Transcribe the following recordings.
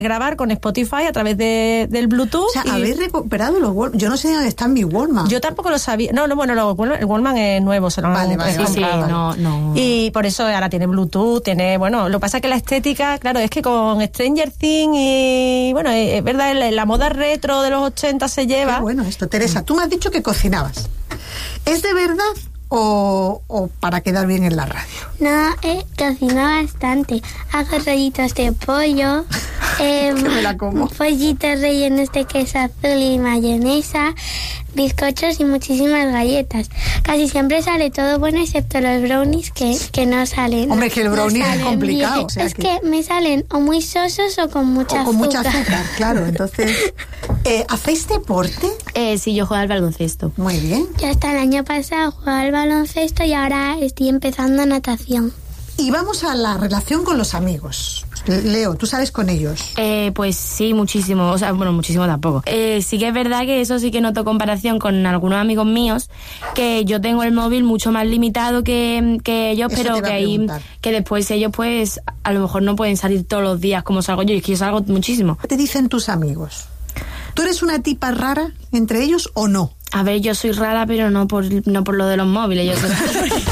grabar con Spotify a través del Bluetooth. O sea, habéis recuperado los Walkman. Yo no sé dónde están mis Walkman. Yo tampoco lo sabía. No, bueno, el Walkman es nuevo, se lo han comprado. No. Y por eso ahora tiene Bluetooth, lo que pasa es que la estética, claro, es que con Stranger Things y, bueno, es verdad, la moda retro de los 80 se lleva. Qué bueno esto. Teresa, tú me has dicho que cocinabas. ¿Es de verdad o para quedar bien en la radio? No, cocino bastante. Hago rollitos de pollo, me la como. pollitos rellenos de queso azul y mayonesa, bizcochos y muchísimas galletas. Casi siempre sale todo bueno excepto los brownies que no salen. Hombre, que el brownie es complicado. O sea, es que me salen o muy sosos o con mucha azúcar. Mucha azúcar, claro. Entonces, ¿hacéis deporte? Sí, yo juego al baloncesto. Muy bien. Yo hasta el año pasado jugaba al baloncesto y ahora estoy empezando natación. Y vamos a la relación con los amigos. Leo, ¿tú sales con ellos? Pues sí, muchísimo. O sea, bueno, muchísimo tampoco. Sí que es verdad que eso sí que noto comparación con algunos amigos míos, que yo tengo el móvil mucho más limitado que ellos, eso pero que después ellos pues a lo mejor no pueden salir todos los días como salgo yo, y es que yo salgo muchísimo. ¿Qué te dicen tus amigos? ¿Tú eres una tipa rara entre ellos o no? A ver, yo soy rara, pero no por lo de los móviles. Yo soy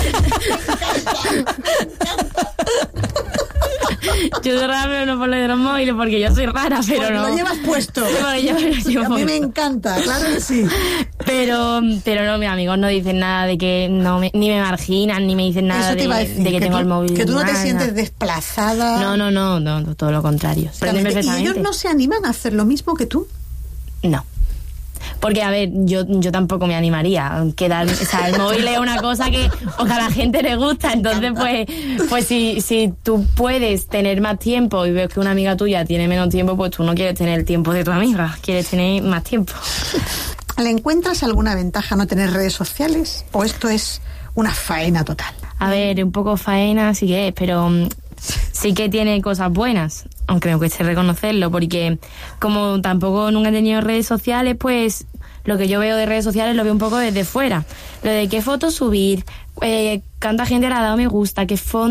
yo soy rara, pero no por lo de los móviles, porque yo soy rara, pero porque no. Lo llevas puesto. A mí me encanta, claro que sí. Pero no, mis amigos no dicen nada de que ni me marginan, ni me dicen nada de que tengo el móvil. Que tú no te sientes desplazada. No, todo lo contrario. ¿Y ellos no se animan a hacer lo mismo que tú? No. Porque, a ver, yo tampoco me animaría. O sea, el móvil es una cosa que a la gente le gusta. Entonces, pues si tú puedes tener más tiempo y ves que una amiga tuya tiene menos tiempo, pues tú no quieres tener el tiempo de tu amiga, quieres tener más tiempo. ¿Le encuentras alguna ventaja no tener redes sociales? ¿O esto es una faena total? A ver, un poco faena sí que es, pero sí que tiene cosas buenas, aunque me cueste reconocerlo, porque como tampoco nunca he tenido redes sociales, pues lo que yo veo de redes sociales lo veo un poco desde fuera. Lo de qué fotos subir, cuánta gente le ha dado me gusta,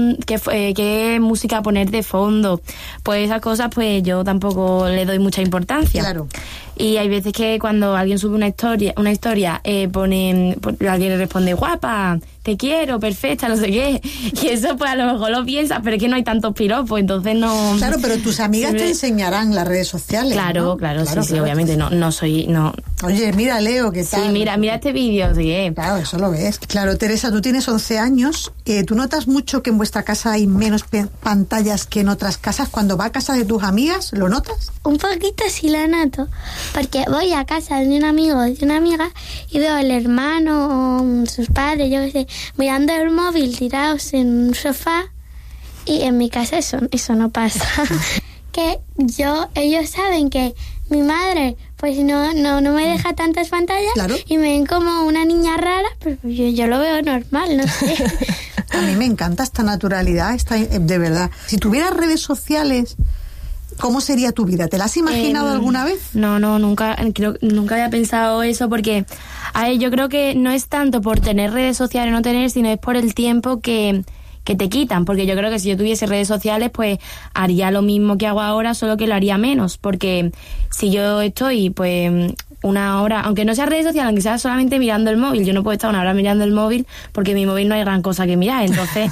qué música poner de fondo, pues esas cosas pues yo tampoco le doy mucha importancia. Claro. Y hay veces que cuando alguien sube una historia alguien le responde guapa, te quiero, perfecta, no sé qué, y eso pues a lo mejor lo piensas, pero es que no hay tantos piropos, entonces no. Claro, pero tus amigas te enseñarán las redes sociales. Claro, ¿no? Sí, obviamente no soy. Oye, mira, Leo, ¿qué tal? Sí, mira este vídeo, sí. Claro, eso lo ves. Claro, Teresa, tú tienes 11 años, ¿tú notas mucho que en vuestra casa hay menos pantallas que en otras casas? Cuando vas a casa de tus amigas, ¿lo notas? Un poquito sí lo noto, porque voy a casa de un amigo o de una amiga y veo al hermano o sus padres, yo qué sé, mirando el móvil tirados en un sofá, y en mi casa eso no pasa. Que ellos saben que mi madre pues no me deja tantas pantallas, claro, y me ven como una niña rara, pero yo lo veo normal, no sé. A mí me encanta esta naturalidad, de verdad. Si tuvieras redes sociales, ¿cómo sería tu vida? ¿Te la has imaginado alguna vez? No, nunca había pensado eso, porque yo creo que no es tanto por tener redes sociales o no tener, sino es por el tiempo que te quitan, porque yo creo que si yo tuviese redes sociales pues haría lo mismo que hago ahora, solo que lo haría menos, porque si yo estoy pues una hora, aunque no sea redes sociales, aunque sea solamente mirando el móvil, yo no puedo estar una hora mirando el móvil porque en mi móvil no hay gran cosa que mirar, entonces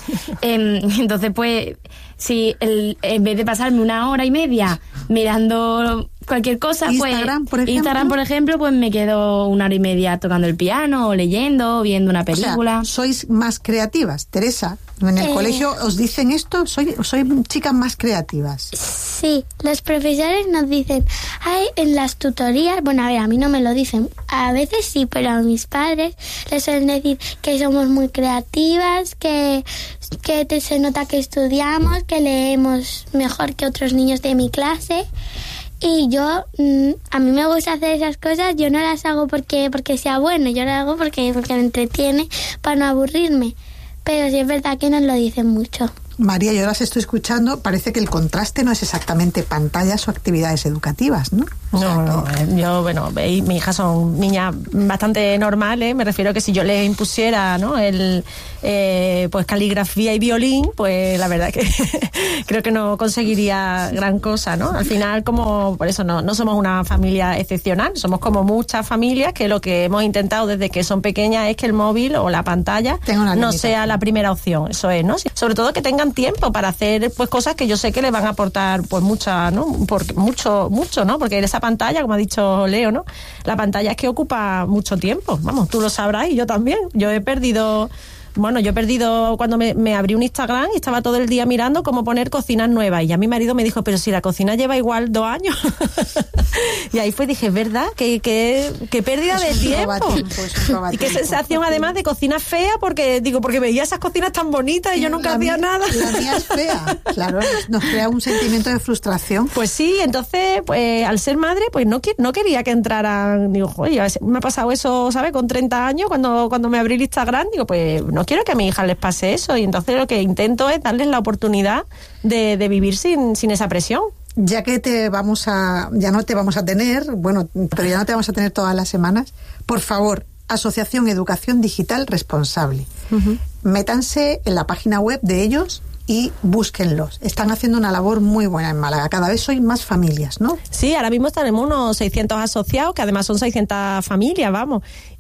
pues si en vez de pasarme una hora y media mirando cualquier cosa, Instagram, por ejemplo, pues me quedo una hora y media tocando el piano o leyendo o viendo una película. O sea, sois más creativas, Teresa. ¿En el colegio os dicen esto? ¿Sois chicas más creativas? Sí, los profesores nos dicen, en las tutorías, bueno, a ver, a mí no me lo dicen, a veces sí, pero a mis padres les suelen decir que somos muy creativas, que se nota que estudiamos, que leemos mejor que otros niños de mi clase. Y a mí me gusta hacer esas cosas, yo no las hago porque sea bueno, yo las hago porque me entretiene, para no aburrirme. Pero sí es verdad que nos lo dicen mucho. María, yo las estoy escuchando, parece que el contraste no es exactamente pantallas o actividades educativas, ¿no? No, yo, bueno, veis, mi hija son niñas bastante normales, me refiero que si yo les impusiera, ¿no?, pues caligrafía y violín, pues la verdad que creo que no conseguiría gran cosa, ¿no? Al final, como por eso no somos una familia excepcional, somos como muchas familias que lo que hemos intentado desde que son pequeñas es que el móvil o la pantalla no sea la primera opción, eso es, ¿no? Sobre todo que tengan tiempo para hacer pues cosas que yo sé que les van a aportar pues mucha, ¿no? Mucho, ¿no? Porque esa pantalla, como ha dicho Leo, ¿no?, la pantalla es que ocupa mucho tiempo, vamos, tú lo sabrás y yo también. Yo he perdido cuando me abrí un Instagram y estaba todo el día mirando cómo poner cocinas nuevas, y ya mi marido me dijo, pero si la cocina lleva igual 2 años. Y ahí dije, es verdad, que pérdida de tiempo. Y qué sensación además de cocina fea, porque veía esas cocinas tan bonitas y yo nunca hacía nada. La mía es fea, claro, nos crea un sentimiento de frustración. Pues sí, entonces, pues al ser madre, pues no quería que entraran. Digo, oye, me ha pasado eso, ¿sabes? Con 30 años, cuando me abrí el Instagram, digo, pues no quiero que a mi hija les pase eso, y entonces lo que intento es darles la oportunidad de vivir sin esa presión. Ya que ya no te vamos a tener, bueno, pero ya no te vamos a tener todas las semanas, por favor, Asociación Educación Digital Responsable. Métanse en la página web de ellos y búsquenlos. Están haciendo una labor muy buena en Málaga. Cada vez sois más familias, ¿no? Sí, ahora mismo tenemos unos 600 asociados, que además son 600 familias, vamos.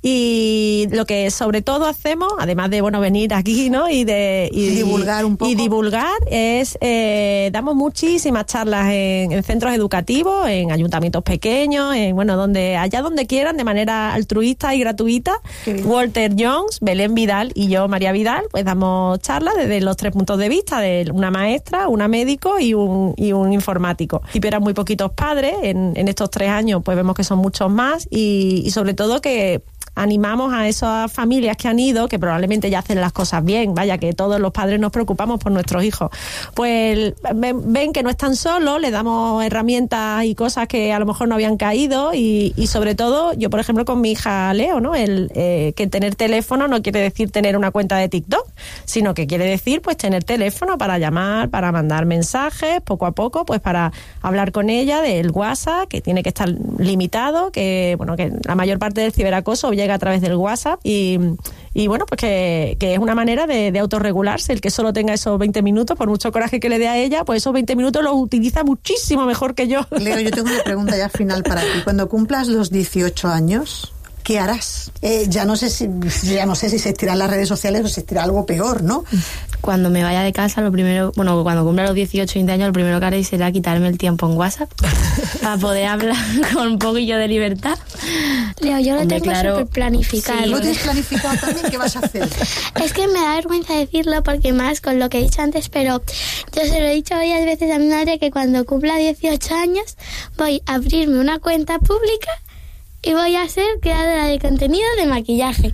Y lo que sobre todo hacemos, además de venir aquí, ¿no?, y divulgar un poco. Y divulgar es damos muchísimas charlas en centros educativos, en ayuntamientos pequeños, donde quieran, de manera altruista y gratuita. Walter Jones, Belén Vidal y yo, María Vidal, pues damos charlas desde los 3 puntos de vista, de una maestra, una médico y un informático. Y eran muy poquitos padres, en estos 3 años pues vemos que son muchos más, y sobre todo que animamos a esas familias que han ido, que probablemente ya hacen las cosas bien, vaya, que todos los padres nos preocupamos por nuestros hijos, pues ven que no están solos, les damos herramientas y cosas que a lo mejor no habían caído, y sobre todo, yo por ejemplo con mi hija Leo, ¿no?, que tener teléfono no quiere decir tener una cuenta de TikTok, sino que quiere decir pues tener teléfono para llamar, para mandar mensajes, poco a poco, pues para hablar con ella del WhatsApp, que tiene que estar limitado, que la mayor parte del ciberacoso llega a través del WhatsApp, y pues que es una manera de autorregularse. El que solo tenga esos 20 minutos, por mucho coraje que le dé a ella, pues esos 20 minutos los utiliza muchísimo mejor que yo. Leo, yo tengo una pregunta ya final para ti. Cuando cumplas los 18 años, ¿qué harás? Ya no sé si se existirán las redes sociales o se existirá algo peor, ¿no? Cuando me vaya de casa, cuando cumpla los 18 20 años, lo primero que haré será quitarme el tiempo en WhatsApp para poder hablar con un poquillo de libertad. Leo, yo lo tengo súper planificado. Sí, ¿lo tienes planificado también? ¿Qué vas a hacer? Es que me da vergüenza decirlo, porque más con lo que he dicho antes, pero yo se lo he dicho varias veces a mi madre, que cuando cumpla 18 años voy a abrirme una cuenta pública y voy a ser creadora de contenido de maquillaje.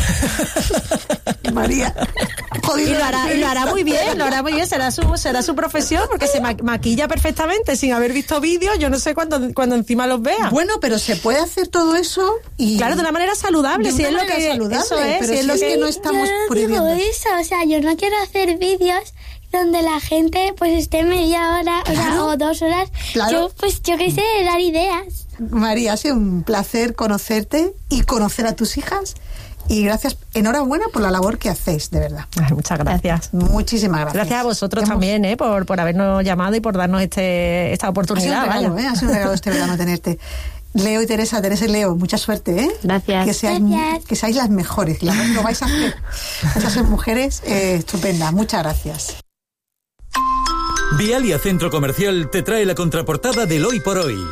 María. Y lo hará muy bien, será su profesión, porque se maquilla perfectamente sin haber visto vídeos, yo no sé cuando encima los vea. Bueno, pero se puede hacer todo eso y... Claro, de una manera saludable, si es lo que saludable, eso es, pero si es lo que no estamos prohibiendo. Yo no digo eso, o sea, yo no quiero hacer vídeos donde la gente pues esté media hora, claro, o 2 horas. Claro. Yo qué sé, dar ideas. María, ha sido un placer conocerte y conocer a tus hijas. Y gracias, enhorabuena por la labor que hacéis, de verdad. Ay, muchas gracias. Muchísimas gracias. Gracias a vosotros también, por habernos llamado y por darnos esta oportunidad. Ha sido un regalo este verano tenerte. Leo y Teresa y Leo, mucha suerte, ¿eh? Gracias. Que seáis las mejores, lo vais a hacer. Vais a ser mujeres estupendas. Muchas gracias. Vialia Centro Comercial te trae la contraportada del Hoy por Hoy.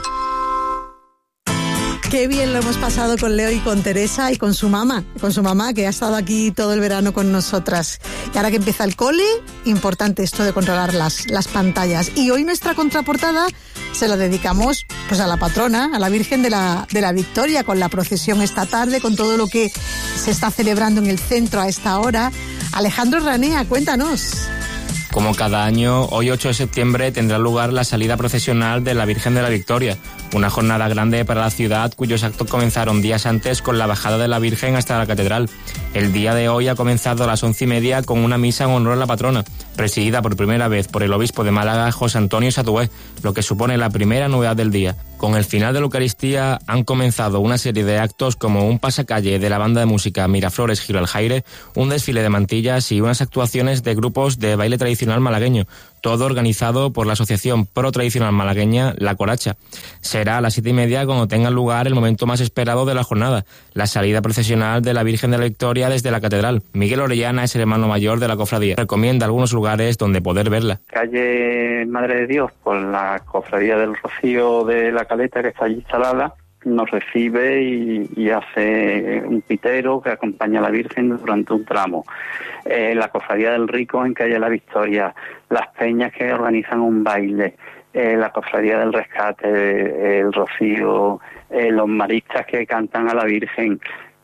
Qué bien lo hemos pasado con Leo y con Teresa y con su mamá que ha estado aquí todo el verano con nosotras. Y ahora que empieza el cole, importante esto de controlar las pantallas. Y hoy nuestra contraportada se la dedicamos pues a la patrona, a la Virgen de la Victoria, con la procesión esta tarde, con todo lo que se está celebrando en el centro a esta hora. Alejandro Ranea, cuéntanos. Como cada año, hoy 8 de septiembre tendrá lugar la salida procesional de la Virgen de la Victoria, una jornada grande para la ciudad cuyos actos comenzaron días antes con la bajada de la Virgen hasta la catedral. El día de hoy ha comenzado a las 11:30 con una misa en honor a la patrona, presidida por primera vez por el obispo de Málaga, José Antonio Satué, lo que supone la primera novedad del día. Con el final de la Eucaristía han comenzado una serie de actos como un pasacalle de la banda de música Miraflores Giro al Jaire, un desfile de mantillas y unas actuaciones de grupos de baile tradicional malagueño, todo organizado por la Asociación Pro Tradicional Malagueña La Coracha. Será a las 7:30 cuando tenga lugar el momento más esperado de la jornada, la salida procesional de la Virgen de la Victoria desde la catedral. Miguel Orellana es el hermano mayor de la cofradía. Recomienda algunos lugares donde poder verla. Calle Madre de Dios, por la cofradía del Rocío de la Caleta, que está allí instalada, nos recibe y hace un pitero que acompaña a la Virgen durante un tramo. La cofradía del Rico en calle La Victoria, las peñas que organizan un baile, la cofradía del Rescate, el Rocío, los maristas que cantan a la Virgen,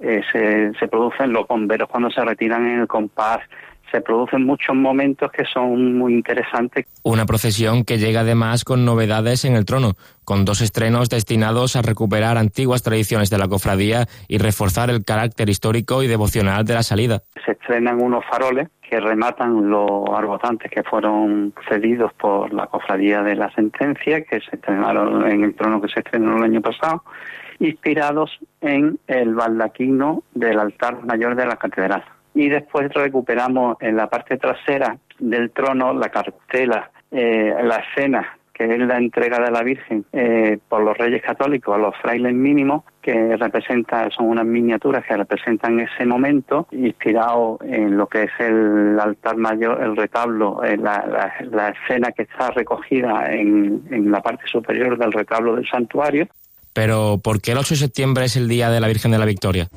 se producen los bomberos cuando se retiran en el compás. Se producen muchos momentos que son muy interesantes. Una procesión que llega además con novedades en el trono, con 2 estrenos destinados a recuperar antiguas tradiciones de la cofradía y reforzar el carácter histórico y devocional de la salida. Se estrenan unos faroles que rematan los arbotantes que fueron cedidos por la cofradía de la Sentencia, que se estrenaron en el trono que se estrenó el año pasado, inspirados en el baldaquino del altar mayor de la catedral. Y después recuperamos en la parte trasera del trono la cartela, la escena, que es la entrega de la Virgen por los Reyes Católicos a los frailes mínimos, que son unas miniaturas que representan ese momento, inspirado en lo que es el altar mayor, el retablo, la escena que está recogida en la parte superior del retablo del santuario. Pero, ¿por qué el 8 de septiembre es el Día de la Virgen de la Victoria?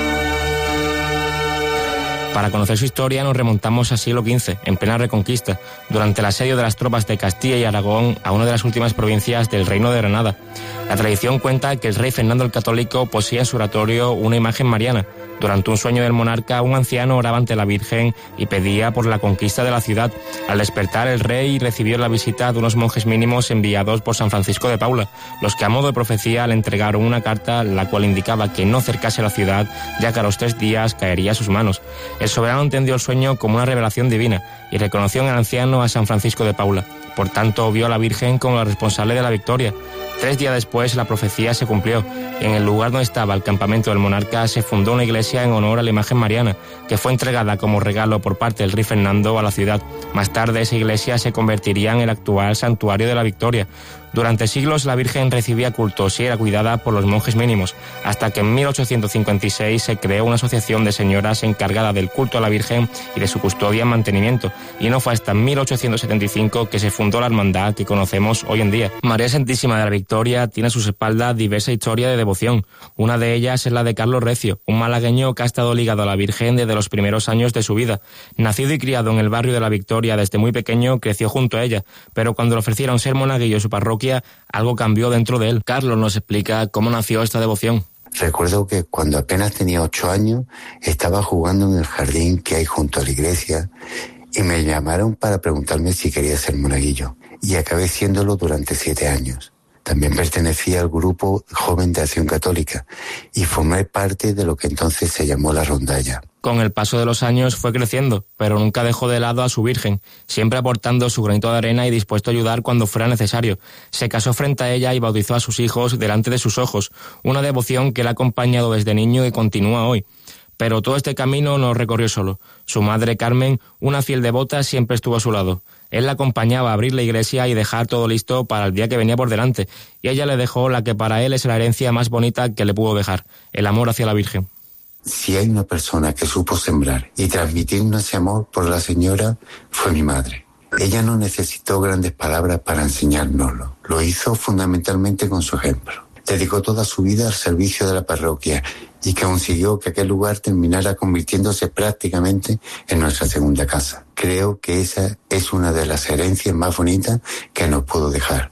Para conocer su historia nos remontamos al siglo XV, en plena Reconquista, durante el asedio de las tropas de Castilla y Aragón a una de las últimas provincias del Reino de Granada. La tradición cuenta que el rey Fernando el Católico poseía en su oratorio una imagen mariana. Durante un sueño del monarca, un anciano oraba ante la Virgen y pedía por la conquista de la ciudad. Al despertar, el rey recibió la visita de unos monjes mínimos enviados por San Francisco de Paula, los que a modo de profecía le entregaron una carta la cual indicaba que no cercase la ciudad, ya que a los 3 días caería a sus manos. El soberano entendió el sueño como una revelación divina y reconoció en el anciano a San Francisco de Paula. Por tanto, vio a la Virgen como la responsable de la victoria. 3 días después, la profecía se cumplió. En el lugar donde estaba el campamento del monarca se fundó una iglesia en honor a la imagen mariana, que fue entregada como regalo por parte del rey Fernando a la ciudad. Más tarde, esa iglesia se convertiría en el actual Santuario de la Victoria. Durante siglos la Virgen recibía cultos y era cuidada por los monjes mínimos, hasta que en 1856 se creó una asociación de señoras encargada del culto a la Virgen y de su custodia y mantenimiento, y no fue hasta 1875 que se fundó la hermandad que conocemos hoy en día. María Santísima de la Victoria tiene a sus espaldas diversa historia de devoción. Una de ellas es la de Carlos Recio, un malagueño que ha estado ligado a la Virgen desde los primeros años de su vida. Nacido y criado en el barrio de la Victoria desde muy pequeño, creció junto a ella, pero cuando le ofrecieron ser monaguillo en su parroquia, algo cambió dentro de él. Carlos nos explica cómo nació esta devoción. Recuerdo que cuando apenas tenía 8 años estaba jugando en el jardín que hay junto a la iglesia y me llamaron para preguntarme si quería ser monaguillo, y acabé siéndolo durante 7 años. También pertenecía al grupo Joven de Acción Católica y formé parte de lo que entonces se llamó la rondalla. Con el paso de los años fue creciendo, pero nunca dejó de lado a su Virgen, siempre aportando su granito de arena y dispuesto a ayudar cuando fuera necesario. Se casó frente a ella y bautizó a sus hijos delante de sus ojos, una devoción que le ha acompañado desde niño y continúa hoy. Pero todo este camino no lo recorrió solo. Su madre Carmen, una fiel devota, siempre estuvo a su lado. Él la acompañaba a abrir la iglesia y dejar todo listo para el día que venía por delante, y ella le dejó la que para él es la herencia más bonita que le pudo dejar, el amor hacia la Virgen. Si hay una persona que supo sembrar y transmitirnos ese amor por la señora, fue mi madre. Ella no necesitó grandes palabras para enseñárnoslo. Lo hizo fundamentalmente con su ejemplo. Dedicó toda su vida al servicio de la parroquia y consiguió que aquel lugar terminara convirtiéndose prácticamente en nuestra segunda casa. Creo que esa es una de las herencias más bonitas que nos pudo dejar.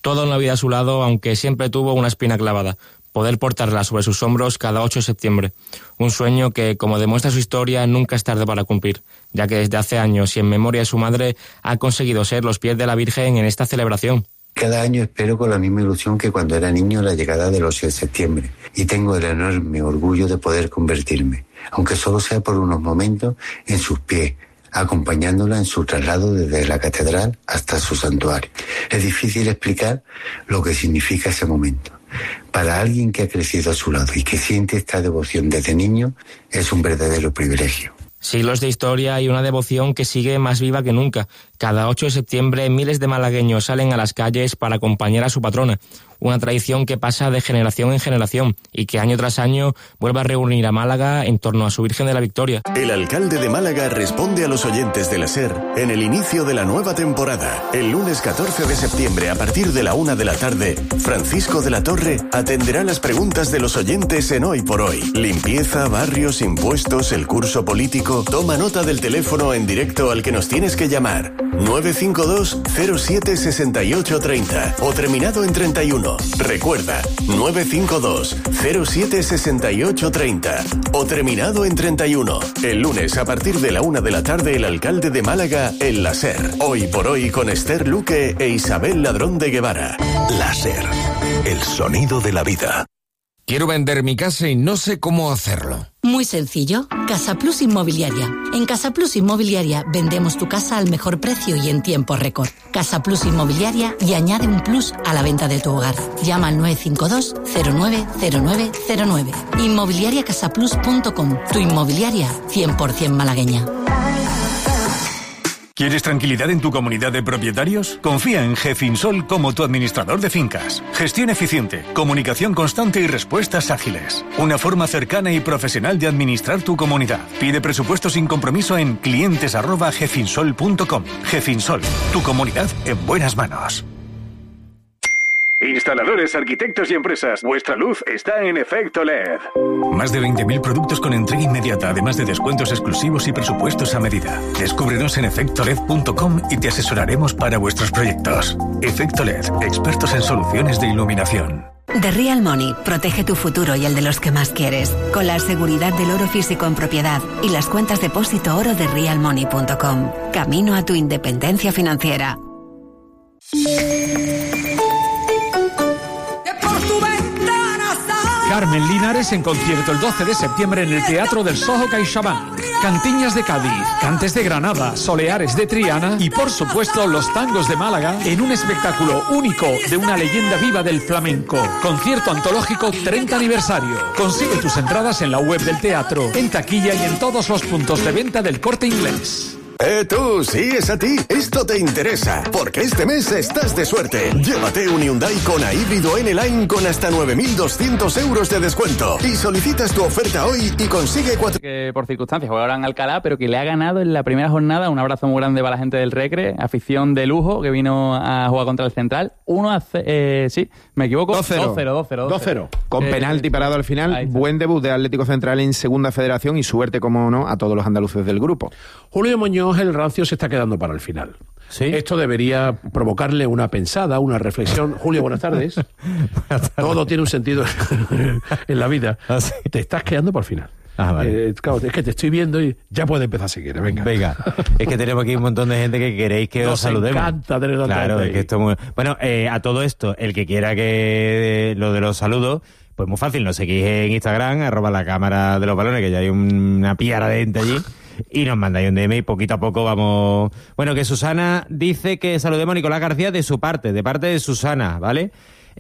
toda una vida a su lado, aunque siempre tuvo una espina clavada: poder portarla sobre sus hombros cada 8 de septiembre. Un sueño que, como demuestra su historia, nunca es tarde para cumplir, ya que desde hace años y en memoria de su madre ha conseguido ser los pies de la Virgen en esta celebración. Cada año espero con la misma ilusión que cuando era niño la llegada del 8 de septiembre y tengo el enorme orgullo de poder convertirme, aunque solo sea por unos momentos, en sus pies, acompañándola en su traslado desde la catedral hasta su santuario. Es difícil explicar lo que significa ese momento. Para alguien que ha crecido a su lado y que siente esta devoción desde niño, es un verdadero privilegio. Siglos de historia y una devoción que sigue más viva que nunca. Cada 8 de septiembre miles de malagueños salen a las calles para acompañar a su patrona. Una tradición que pasa de generación en generación y que año tras año vuelve a reunir a Málaga en torno a su Virgen de la Victoria. El alcalde de Málaga responde a los oyentes de la SER en el inicio de la nueva temporada. El lunes 14 de septiembre, a partir de la 1 de la tarde, Francisco de la Torre atenderá las preguntas de los oyentes en Hoy por Hoy. Limpieza, barrios, impuestos, el curso político. Toma nota del teléfono en directo al que nos tienes que llamar. 952 07 68 30 o terminado en 31. Recuerda, 952 07 68 30 o terminado en 31. El lunes a partir de la 1 de la tarde, el alcalde de Málaga en la SER. Hoy por Hoy con Esther Luque e Isabel Ladrón de Guevara. La SER, el sonido de la vida. Quiero vender mi casa y no sé cómo hacerlo. Muy sencillo. Casa Plus Inmobiliaria. En Casa Plus Inmobiliaria vendemos tu casa al mejor precio y en tiempo récord. Casa Plus Inmobiliaria y añade un plus a la venta de tu hogar. Llama al 952 090909. Inmobiliariacasaplus.com. Tu inmobiliaria 100% malagueña. ¿Quieres tranquilidad en tu comunidad de propietarios? Confía en Gefinsol como tu administrador de fincas. Gestión eficiente, comunicación constante y respuestas ágiles. Una forma cercana y profesional de administrar tu comunidad. Pide presupuesto sin compromiso en clientes@gefinsol.com. Gefinsol, tu comunidad en buenas manos. Instaladores, arquitectos y empresas, vuestra luz está en Efecto LED. Más de 20.000 productos con entrega inmediata, además de descuentos exclusivos y presupuestos a medida. Descúbrenos en efectoled.com y te asesoraremos para vuestros proyectos. Efecto LED, expertos en soluciones de iluminación. The Real Money protege tu futuro y el de los que más quieres, con la seguridad del oro físico en propiedad y las cuentas depósito oro de realmoney.com. Camino a tu independencia financiera. Carmen Linares en concierto el 12 de septiembre en el Teatro del Soho CaixaBank. Cantiñas de Cádiz, Cantes de Granada, Soleares de Triana y por supuesto los tangos de Málaga en un espectáculo único de una leyenda viva del flamenco. Concierto antológico 30 aniversario. Consigue tus entradas en la web del teatro, en taquilla y en todos los puntos de venta del Corte Inglés. Tú, sí, es a ti. Esto te interesa, porque este mes estás de suerte. Llévate un Hyundai Kona híbrido N-Line con hasta 9.200 euros de descuento. Y solicitas tu oferta hoy y consigue 4... Que por circunstancias juega ahora en Alcalá, pero que le ha ganado en la primera jornada. Un abrazo muy grande para la gente del Recre, afición de lujo, que vino a jugar contra el Central. 1-0, sí, me equivoco. 2-0. Con penalti parado al final. Buen debut de Atlético Central en Segunda Federación y suerte, como no, a todos los andaluces del grupo. Julio Muñoz, el rancio se está quedando para el final. ¿Sí? Esto debería provocarle una pensada, una reflexión. Julio, buenas tardes. Buenas tardes. Todo tiene un sentido en la vida. ¿Ah, sí? Te estás quedando para el final. Vale. Claro, es que te estoy viendo y ya puede empezar a seguir. Venga. Es que tenemos aquí un montón de gente que queréis que os saludemos. Nos encanta tener la Claro, es que esto muy... Bueno, a todo esto, el que quiera que lo de los saludos, pues muy fácil, nos seguís en Instagram, @la cámara de los balones, que ya hay una piara de gente allí. Y nos mandáis un DM y poquito a poco vamos... Bueno, que Susana dice que saludemos a Nicolás García de su parte, de parte de Susana, ¿vale?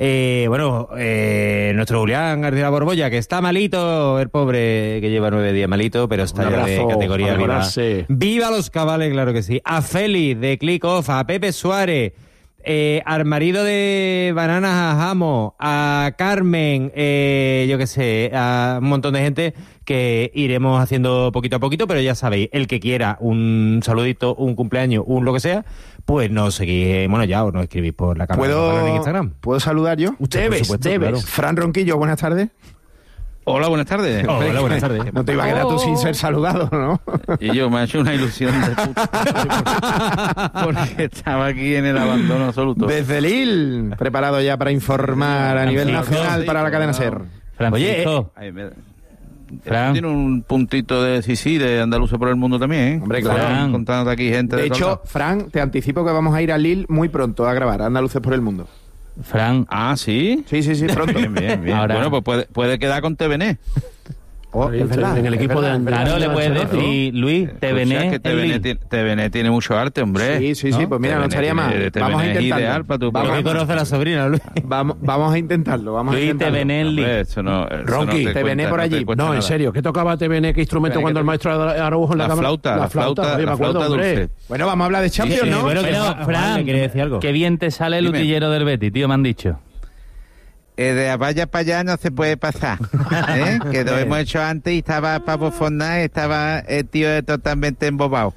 Nuestro Julián García Borbolla, que está malito, el pobre, que lleva 9 días malito, pero está ya de categoría viva. ¡Viva los cabales, claro que sí! A Félix de Click Off, a Pepe Suárez, al marido de Bananas a Jamo, a Carmen, yo qué sé, a un montón de gente que iremos haciendo poquito a poquito, pero ya sabéis, el que quiera un saludito, un cumpleaños, un lo que sea, pues nos seguís, bueno, ya, o nos escribís por la cámara en Instagram. ¿Puedo saludar yo? Debes. Claro. Fran Ronquillo, buenas tardes. Hola, buenas tardes. Hola, buenas tardes. No te iba a quedar tú sin ser saludado, ¿no? Y yo me ha hecho una ilusión de puta. Porque estaba aquí en el abandono absoluto. Desde Lille, preparado ya para informar a nivel nacional para la cadena SER. Francisco. Fran tiene un puntito de de andaluces por el mundo también, ¿eh? Hombre, claro. Contándote aquí gente de hecho, Fran, te anticipo que vamos a ir a Lille muy pronto a grabar Andaluces por el mundo. Fran. Ah, ¿sí? Sí, pronto. Bien. Ahora... Bueno, pues puede quedar con TVN. Es verdad. En el equipo de Claro, le puedes decir, Luis, TVN tiene mucho arte, hombre. Sí, pues mira, no estaría mal. Vamos a intentarlo. Vamos a conocer a la sobrina, Luis. Vamos a intentarlo. Luis, TVN en Lille. Ronqui, TVN por allí. No, en serio, ¿qué tocaba TVN? ¿Qué instrumento cuando el maestro Araujo en la cámara? La flauta dulce. Bueno, vamos a hablar de Champions, ¿no? Bueno, Fran, ¿quiere decir algo? Qué bien te sale el utillero del Betis, tío, me han dicho. De vaya para allá no se puede pasar, ¿eh? Que lo hemos hecho antes y estaba para bofondar, estaba el tío totalmente embobado.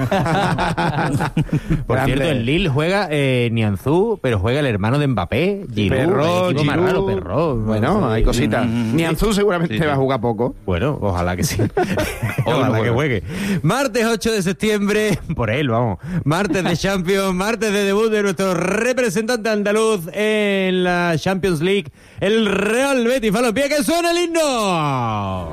Por cierto, en Lille juega Nianzú, pero juega el hermano de Mbappé, Giroud. Bueno, hay cositas. Nianzú seguramente va a jugar poco. Bueno, ojalá que sí. Ojalá que juegue. Martes 8 de septiembre, por él, vamos. Martes de Champions, martes de debut de nuestro representante andaluz en la Champions League. El Real Betis Balompié, que suena el himno.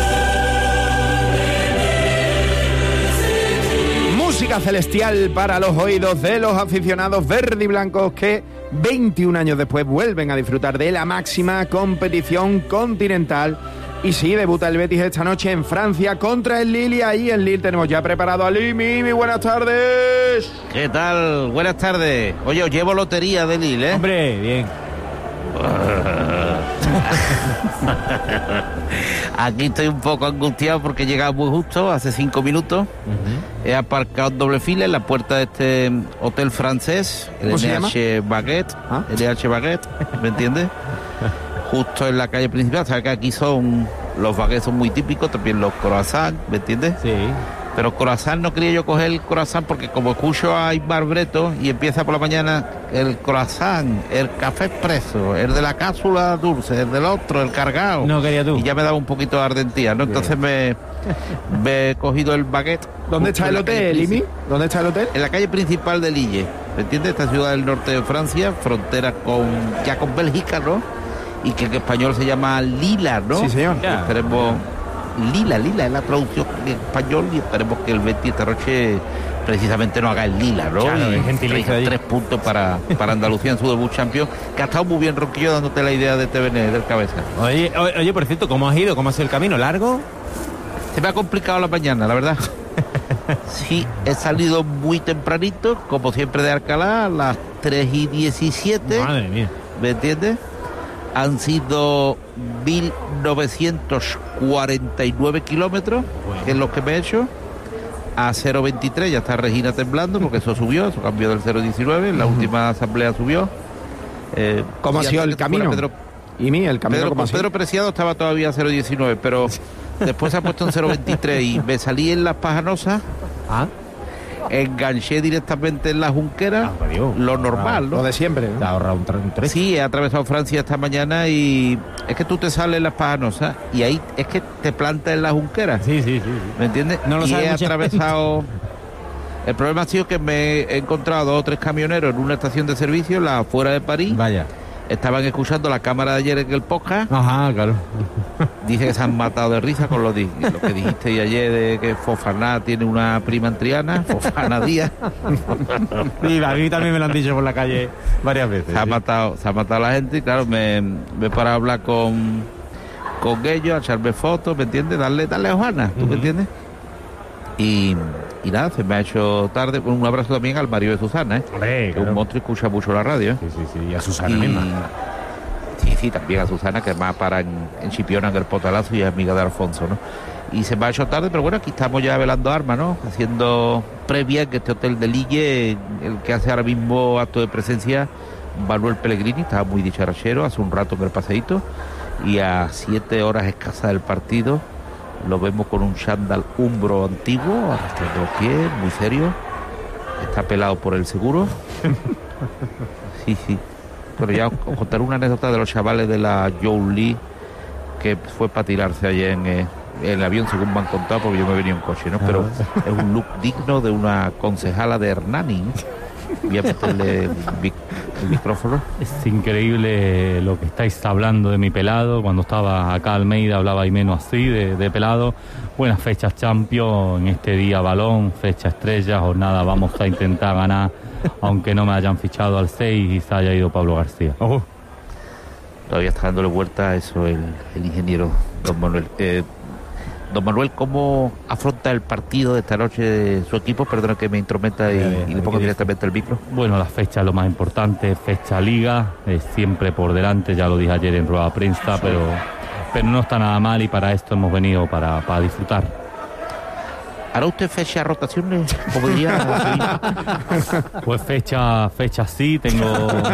Música celestial para los oídos de los aficionados verde y blancos que 21 años después vuelven a disfrutar de la máxima competición continental. Y sí, debuta el Betis esta noche en Francia contra el Lille, y ahí en Lille tenemos ya preparado a Limi. Buenas tardes. ¿Qué tal? Buenas tardes. Oye, os llevo lotería de Lille, ¿eh? Hombre, bien. Aquí estoy un poco angustiado porque he llegado muy justo, hace 5 minutos. He aparcado doble fila en la puerta de este hotel francés, el NH Baguette. NH Baguette, ¿me entiendes? Justo en la calle principal. Sabes que aquí los baguettes son muy típicos, también los croissants, ¿me entiendes? Sí. Pero croissant no quería yo coger el croissant porque como escucho a Ismar Breto y empieza por la mañana el croissant, el café expreso, el de la cápsula dulce, el del otro, el cargado. No quería tú. Y ya me daba un poquito de ardentía, ¿no? Entonces me he cogido el baguette. ¿Dónde está el hotel, Limi? ¿Dónde está el hotel? En la calle principal de Lille, ¿me entiendes? Esta ciudad del norte de Francia, frontera con Bélgica, ¿no? Y que en español se llama Lila, ¿no? Sí, señor. Esperemos... Lila es la traducción en español, y esperemos que el Betis esta noche precisamente no haga el lila, ¿no? Claro, y gentilicio 3 puntos para Andalucía en su debut champion, que ha estado muy bien Ronquillo dándote la idea de TVN del cabeza. Oye, por cierto, ¿cómo has ido? ¿Cómo ha sido el camino? ¿Largo? Se me ha complicado la mañana, la verdad. Sí, he salido muy tempranito, como siempre de Alcalá, a las 3:17. Madre mía. ¿Me entiendes? Han sido 1.949 kilómetros, que es lo que me he hecho. A 0.23 ya está Regina temblando, porque eso cambió del 0.19, en la última asamblea subió. ¿Cómo ha sido el camino? Pedro Preciado estaba todavía a 0.19, pero después se ha puesto en 0.23 y me salí en Las Pajanosas. Enganché directamente en la Junquera, lo normal, ¿no? Lo de siempre, ¿no? Te ha ahorrado un trecho. Sí, he atravesado Francia esta mañana y es que tú te sales en Las Pajanosas y ahí es que te plantas en la Junquera. Sí. ¿Me entiendes? No lo y he mucha atravesado... El problema ha sido que me he encontrado 2 o 3 camioneros en una estación de servicio, la afuera de París. Vaya. Estaban escuchando la cámara de ayer en el podcast. Ajá, claro. Dice que se han matado de risa con lo que dijiste ayer de que Fofana tiene una prima en Triana, Fofana Díaz. Sí, a mí también me lo han dicho por la calle varias veces. Se ha matado la gente y claro, me he parado a hablar con ellos, a echarme fotos, ¿me entiendes? Darle hojana, ¿tú me entiendes? Y nada, se me ha hecho tarde. Un abrazo también al marido de Susana, Hombre, que un monstruo, escucha mucho la radio. Sí, y a Susana misma. Sí, también a Susana, que además para en Chipiona, en el Potalazo, y es amiga de Alfonso, ¿no? Y se me ha hecho tarde, pero bueno, aquí estamos ya velando armas, ¿no? Haciendo previa en este hotel de Lille, el que hace ahora mismo acto de presencia Manuel Pellegrini, estaba muy dicharachero hace un rato en el paseíto, y a 7 horas escasas del partido lo vemos con un chándal umbro antiguo, arrastrando los pies, muy serio. Está pelado por el seguro. Sí. Pero ya os contaré una anécdota de los chavales de la Joe Lee que fue para tirarse ayer en el avión, según me han contado, porque yo me venía en coche, ¿no? Pero es un look digno de una concejala de Hernani. Voy a meterle el micrófono. Es increíble lo que estáis hablando de mi pelado. Cuando estaba acá Almeida hablaba y menos así de pelado. Buenas fechas Champions, en este día balón, fecha estrella, jornada vamos a intentar ganar, aunque no me hayan fichado al 6 y se haya ido Pablo García. Todavía está dándole vuelta a eso el ingeniero don Manuel. Don Manuel, ¿cómo afronta el partido de esta noche de su equipo? Perdona que me intrometa y le pongo directamente el micro. Bueno, la fecha es lo más importante, fecha Liga, siempre por delante, ya lo dije ayer en rueda de prensa, pero no está nada mal y para esto hemos venido para disfrutar. ¿Hará usted fecha rotaciones? Como diría. Pues fecha sí, tengo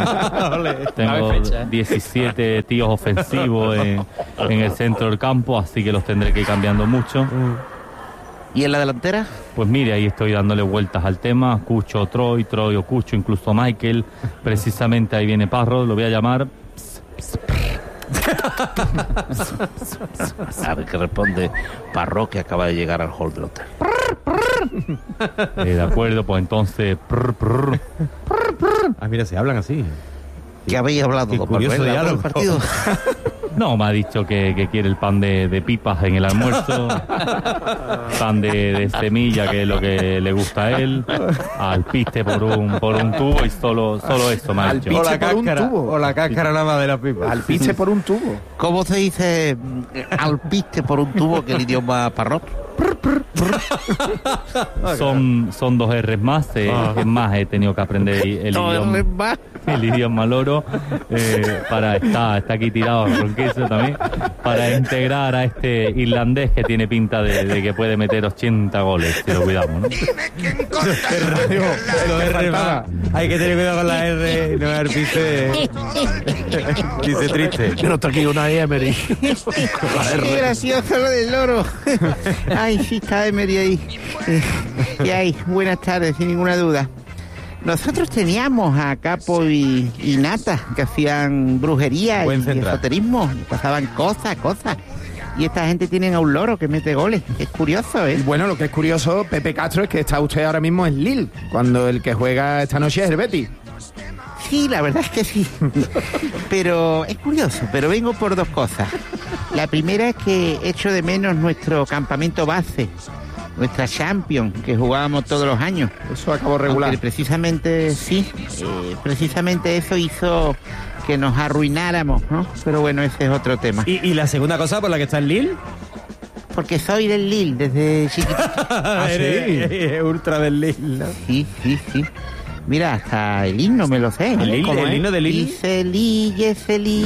17 tíos ofensivos en el centro del campo, así que los tendré que ir cambiando mucho. ¿Y en la delantera? Pues mire, ahí estoy dándole vueltas al tema. Cucho, Troy o Cucho, incluso Michael. Precisamente ahí viene Parro, lo voy a llamar. Sabe que responde Parro, que acaba de llegar al hall del hotel. De acuerdo, pues entonces. Mira, se hablan así. ¿Qué habéis hablado? Qué curioso diálogo. Partido. No, me ha dicho que quiere el pan de pipas en el almuerzo, pan de semilla, que es lo que le gusta a él, alpiste por un tubo y solo eso me ha dicho. Alpiste por un tubo. O la cáscara nada más de la pipa. Alpiste por un tubo. ¿Cómo se dice alpiste por un tubo, que el idioma parrot? Son 2 R's más, es más, he tenido que aprender el idioma loro, está aquí tirado con queso también, para integrar a este irlandés que tiene pinta de que puede meter 80 goles, si lo cuidamos, ¿no? Hay que tener cuidado con la R, no dar piste. Dice triste. No está aquí una Emery. Qué gracioso lo del loro. Ay, sí, está Emery ahí. Y ahí, buenas tardes, sin ninguna duda. Nosotros teníamos a Capo y Nata, que hacían brujería y esoterismo, pasaban cosas. Y esta gente tienen a un loro que mete goles. Es curioso, ¿eh? Bueno, lo que es curioso, Pepe Castro, es que está usted ahora mismo en Lille, cuando el que juega esta noche es el Betis. Sí, la verdad es que sí. Pero es curioso, pero vengo por 2 cosas. La primera es que echo de menos nuestro campamento base, nuestra Champions, que jugábamos todos los años. Eso acabó regular. Aunque precisamente eso hizo que nos arruináramos, ¿no? Pero bueno, ese es otro tema. ¿Y la segunda cosa por la que está en Lille? Porque soy del Lille desde chiquitito. Eres ultra del Lille, ¿no? Sí. Mira, hasta el himno me lo sé. ¿El himno de Lille? Dice Lille,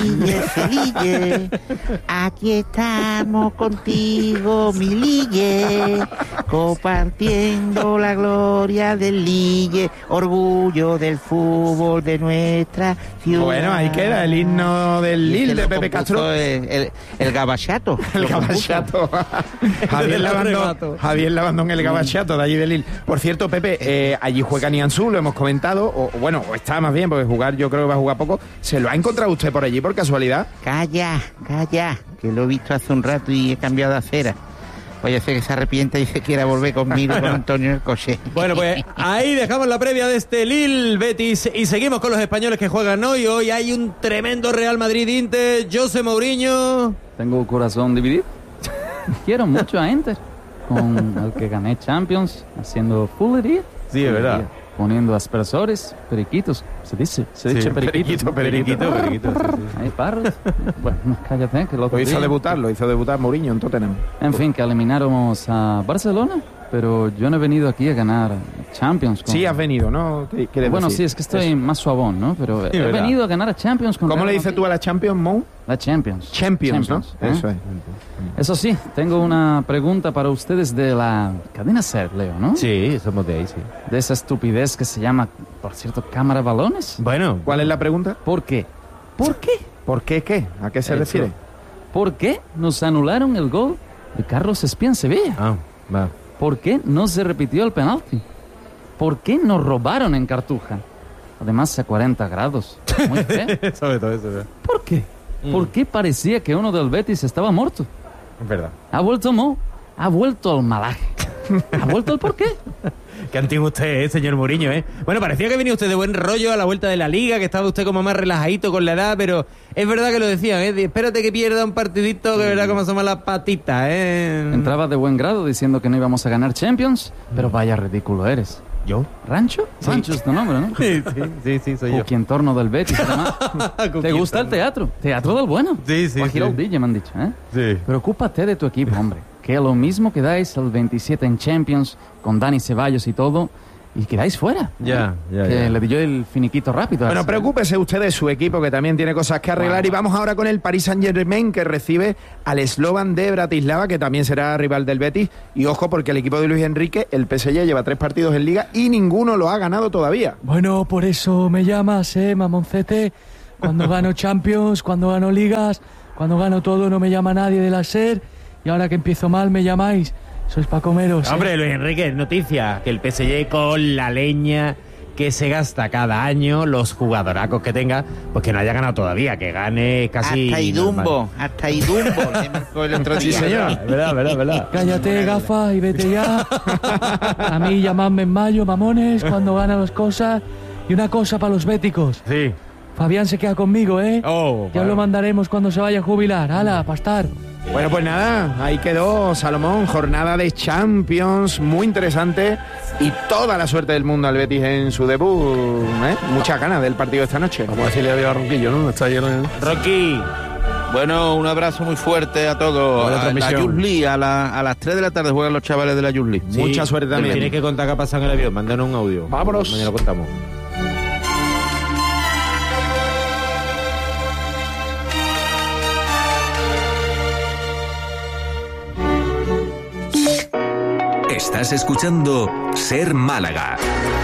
aquí estamos contigo, mi Lille, compartiendo la gloria del Lille, orgullo del fútbol de nuestra ciudad. Bueno, ahí queda el himno del Lille de Pepe Castro. El gabachato. El gabachato. Javier Labandón, el gabachato de allí de Lille. Por cierto, Pepe, allí juega Nianzú, lo hemos comentado, o está más bien, porque jugar, yo creo que va a jugar poco. ¿Se lo ha encontrado usted por allí por casualidad? Calla, que lo he visto hace un rato y he cambiado de acera. Puede ser que se arrepienta y se quiera volver conmigo con Antonio en el coche. Bueno, pues ahí dejamos la previa de este Lille Betis y seguimos con los españoles que juegan hoy. Hoy hay un tremendo Real Madrid-Inter. José Mourinho. Tengo corazón dividido. Quiero mucho a Inter, con el que gané Champions, haciendo foolery. Sí, es verdad. Poniendo aspersores, periquitos, se dice periquito. Hay parros. Bueno, cállate, que lo hizo debutar Mourinho en Tottenham. En fin, que elimináramos a Barcelona, pero yo no he venido aquí a ganar Champions. Sí, has venido, ¿no? Bueno, sí, es que estoy más suavón, ¿no? Pero he venido a ganar a Champions. ¿Cómo le dices tú a la Champions, Mou? La Champions, ¿no? Eso es. Eso sí, tengo una pregunta para ustedes de la cadena SER, Leo, ¿no? Sí, somos de ahí, sí. De esa estupidez que se llama, por cierto, cámara balones. Bueno, ¿cuál es la pregunta? ¿Por qué? ¿Por qué qué? ¿A qué se refiere? ¿Por qué nos anularon el gol de Carlos Espía en Sevilla? Va. ¿Por qué no se repitió el penalti? ¿Por qué nos robaron en Cartuja? Además a 40 grados. Muy feo. Sobre todo eso, ¿verdad? ¿Por qué? porque parecía que uno del Betis estaba muerto. Es verdad. Ha vuelto al malaje. ¿Ha vuelto al porqué? Qué antiguo usted, señor Mourinho, ¿eh? Bueno, parecía que venía usted de buen rollo a la vuelta de la Liga, que estaba usted como más relajadito con la edad, pero es verdad que lo decían, ¿eh? Espérate que pierda un partidito, que verá cómo asoman las patitas, ¿eh? Entrabas de buen grado diciendo que no íbamos a ganar Champions, pero vaya ridículo eres. ¿Yo? ¿Rancho? Sí. Rancho es tu nombre, ¿no? Sí, soy yo. Cookie en torno del Betis, además. ¿Te gusta el teatro? Teatro del bueno. Sí. Guajiraudilla, me han dicho, ¿eh? Sí. Preocúpate de tu equipo, hombre. Que lo mismo quedáis el 27 en Champions, con Dani Ceballos y todo, y quedáis fuera. Ya. Le di yo el finiquito rápido. Bueno, preocúpese usted de su equipo, que también tiene cosas que arreglar. Y vamos ahora con el Paris Saint-Germain, que recibe al Slovan de Bratislava, que también será rival del Betis. Y ojo, porque el equipo de Luis Enrique, el PSG, lleva 3 partidos en Liga y ninguno lo ha ganado todavía. Bueno, por eso me llamas, mamoncete. Cuando gano Champions, cuando gano Ligas, cuando gano todo, no me llama nadie de la SER. Y ahora que empiezo mal, me llamáis. Sois pa' comeros. Hombre, Luis Enrique, noticia, que el PSG con la leña que se gasta cada año, los jugadoracos que tenga, pues que no haya ganado todavía, que gane casi... Hasta Idumbo, que marcó el otro día. Sí, señor. Verdad. Cállate, gafa, y vete ya. A mí llamadme en mayo, mamones, cuando ganan las cosas. Y una cosa para los béticos. Sí. Fabián se queda conmigo, ¿eh? Ya lo mandaremos cuando se vaya a jubilar. ¡Hala, pastar! Bueno, pues nada, ahí quedó Salomón, jornada de Champions, muy interesante, y toda la suerte del mundo al Betis en su debut, ¿eh? Muchas ganas del partido de esta noche. Vamos a decirle adiós a Ronquillo, ¿no? Está lleno de... Rocky. Bueno, un abrazo muy fuerte a todos. A la Youth League, a las 3 de la tarde juegan los chavales de la Youth League. Sí, mucha suerte también. Tienes que contar qué ha pasado en el avión, mándanos un audio. Vámonos. Mañana lo contamos. Estás escuchando Ser Málaga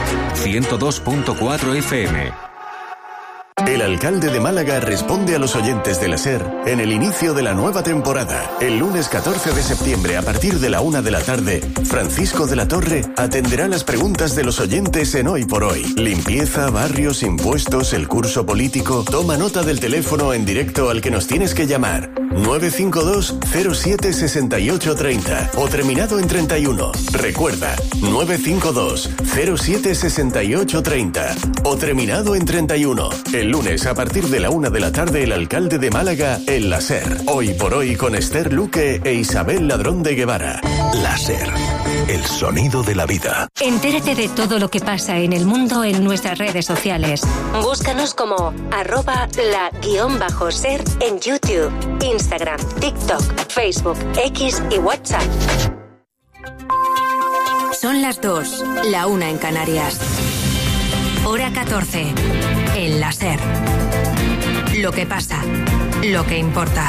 102.4 FM. El alcalde de Málaga responde a los oyentes de la SER en el inicio de la nueva temporada. El lunes 14 de septiembre, a partir de la 1 de la tarde, Francisco de la Torre atenderá las preguntas de los oyentes en Hoy por Hoy. Limpieza, barrios, impuestos, el curso político. Toma nota del teléfono en directo al que nos tienes que llamar. 952 07 68 30 o terminado en 31. Recuerda, 952 07 68 30 o terminado en 31. El lunes, a partir de la 1 de la tarde, el alcalde de Málaga en la SER. Hoy por Hoy con Esther Luque e Isabel Ladrón de Guevara. La SER, el sonido de la vida. Entérate de todo lo que pasa en el mundo en nuestras redes sociales. Búscanos como @la_SER en YouTube, Instagram, TikTok, Facebook, X y WhatsApp. Son las 2, la 1 en Canarias. Hora 14, en la SER. Lo que pasa, lo que importa.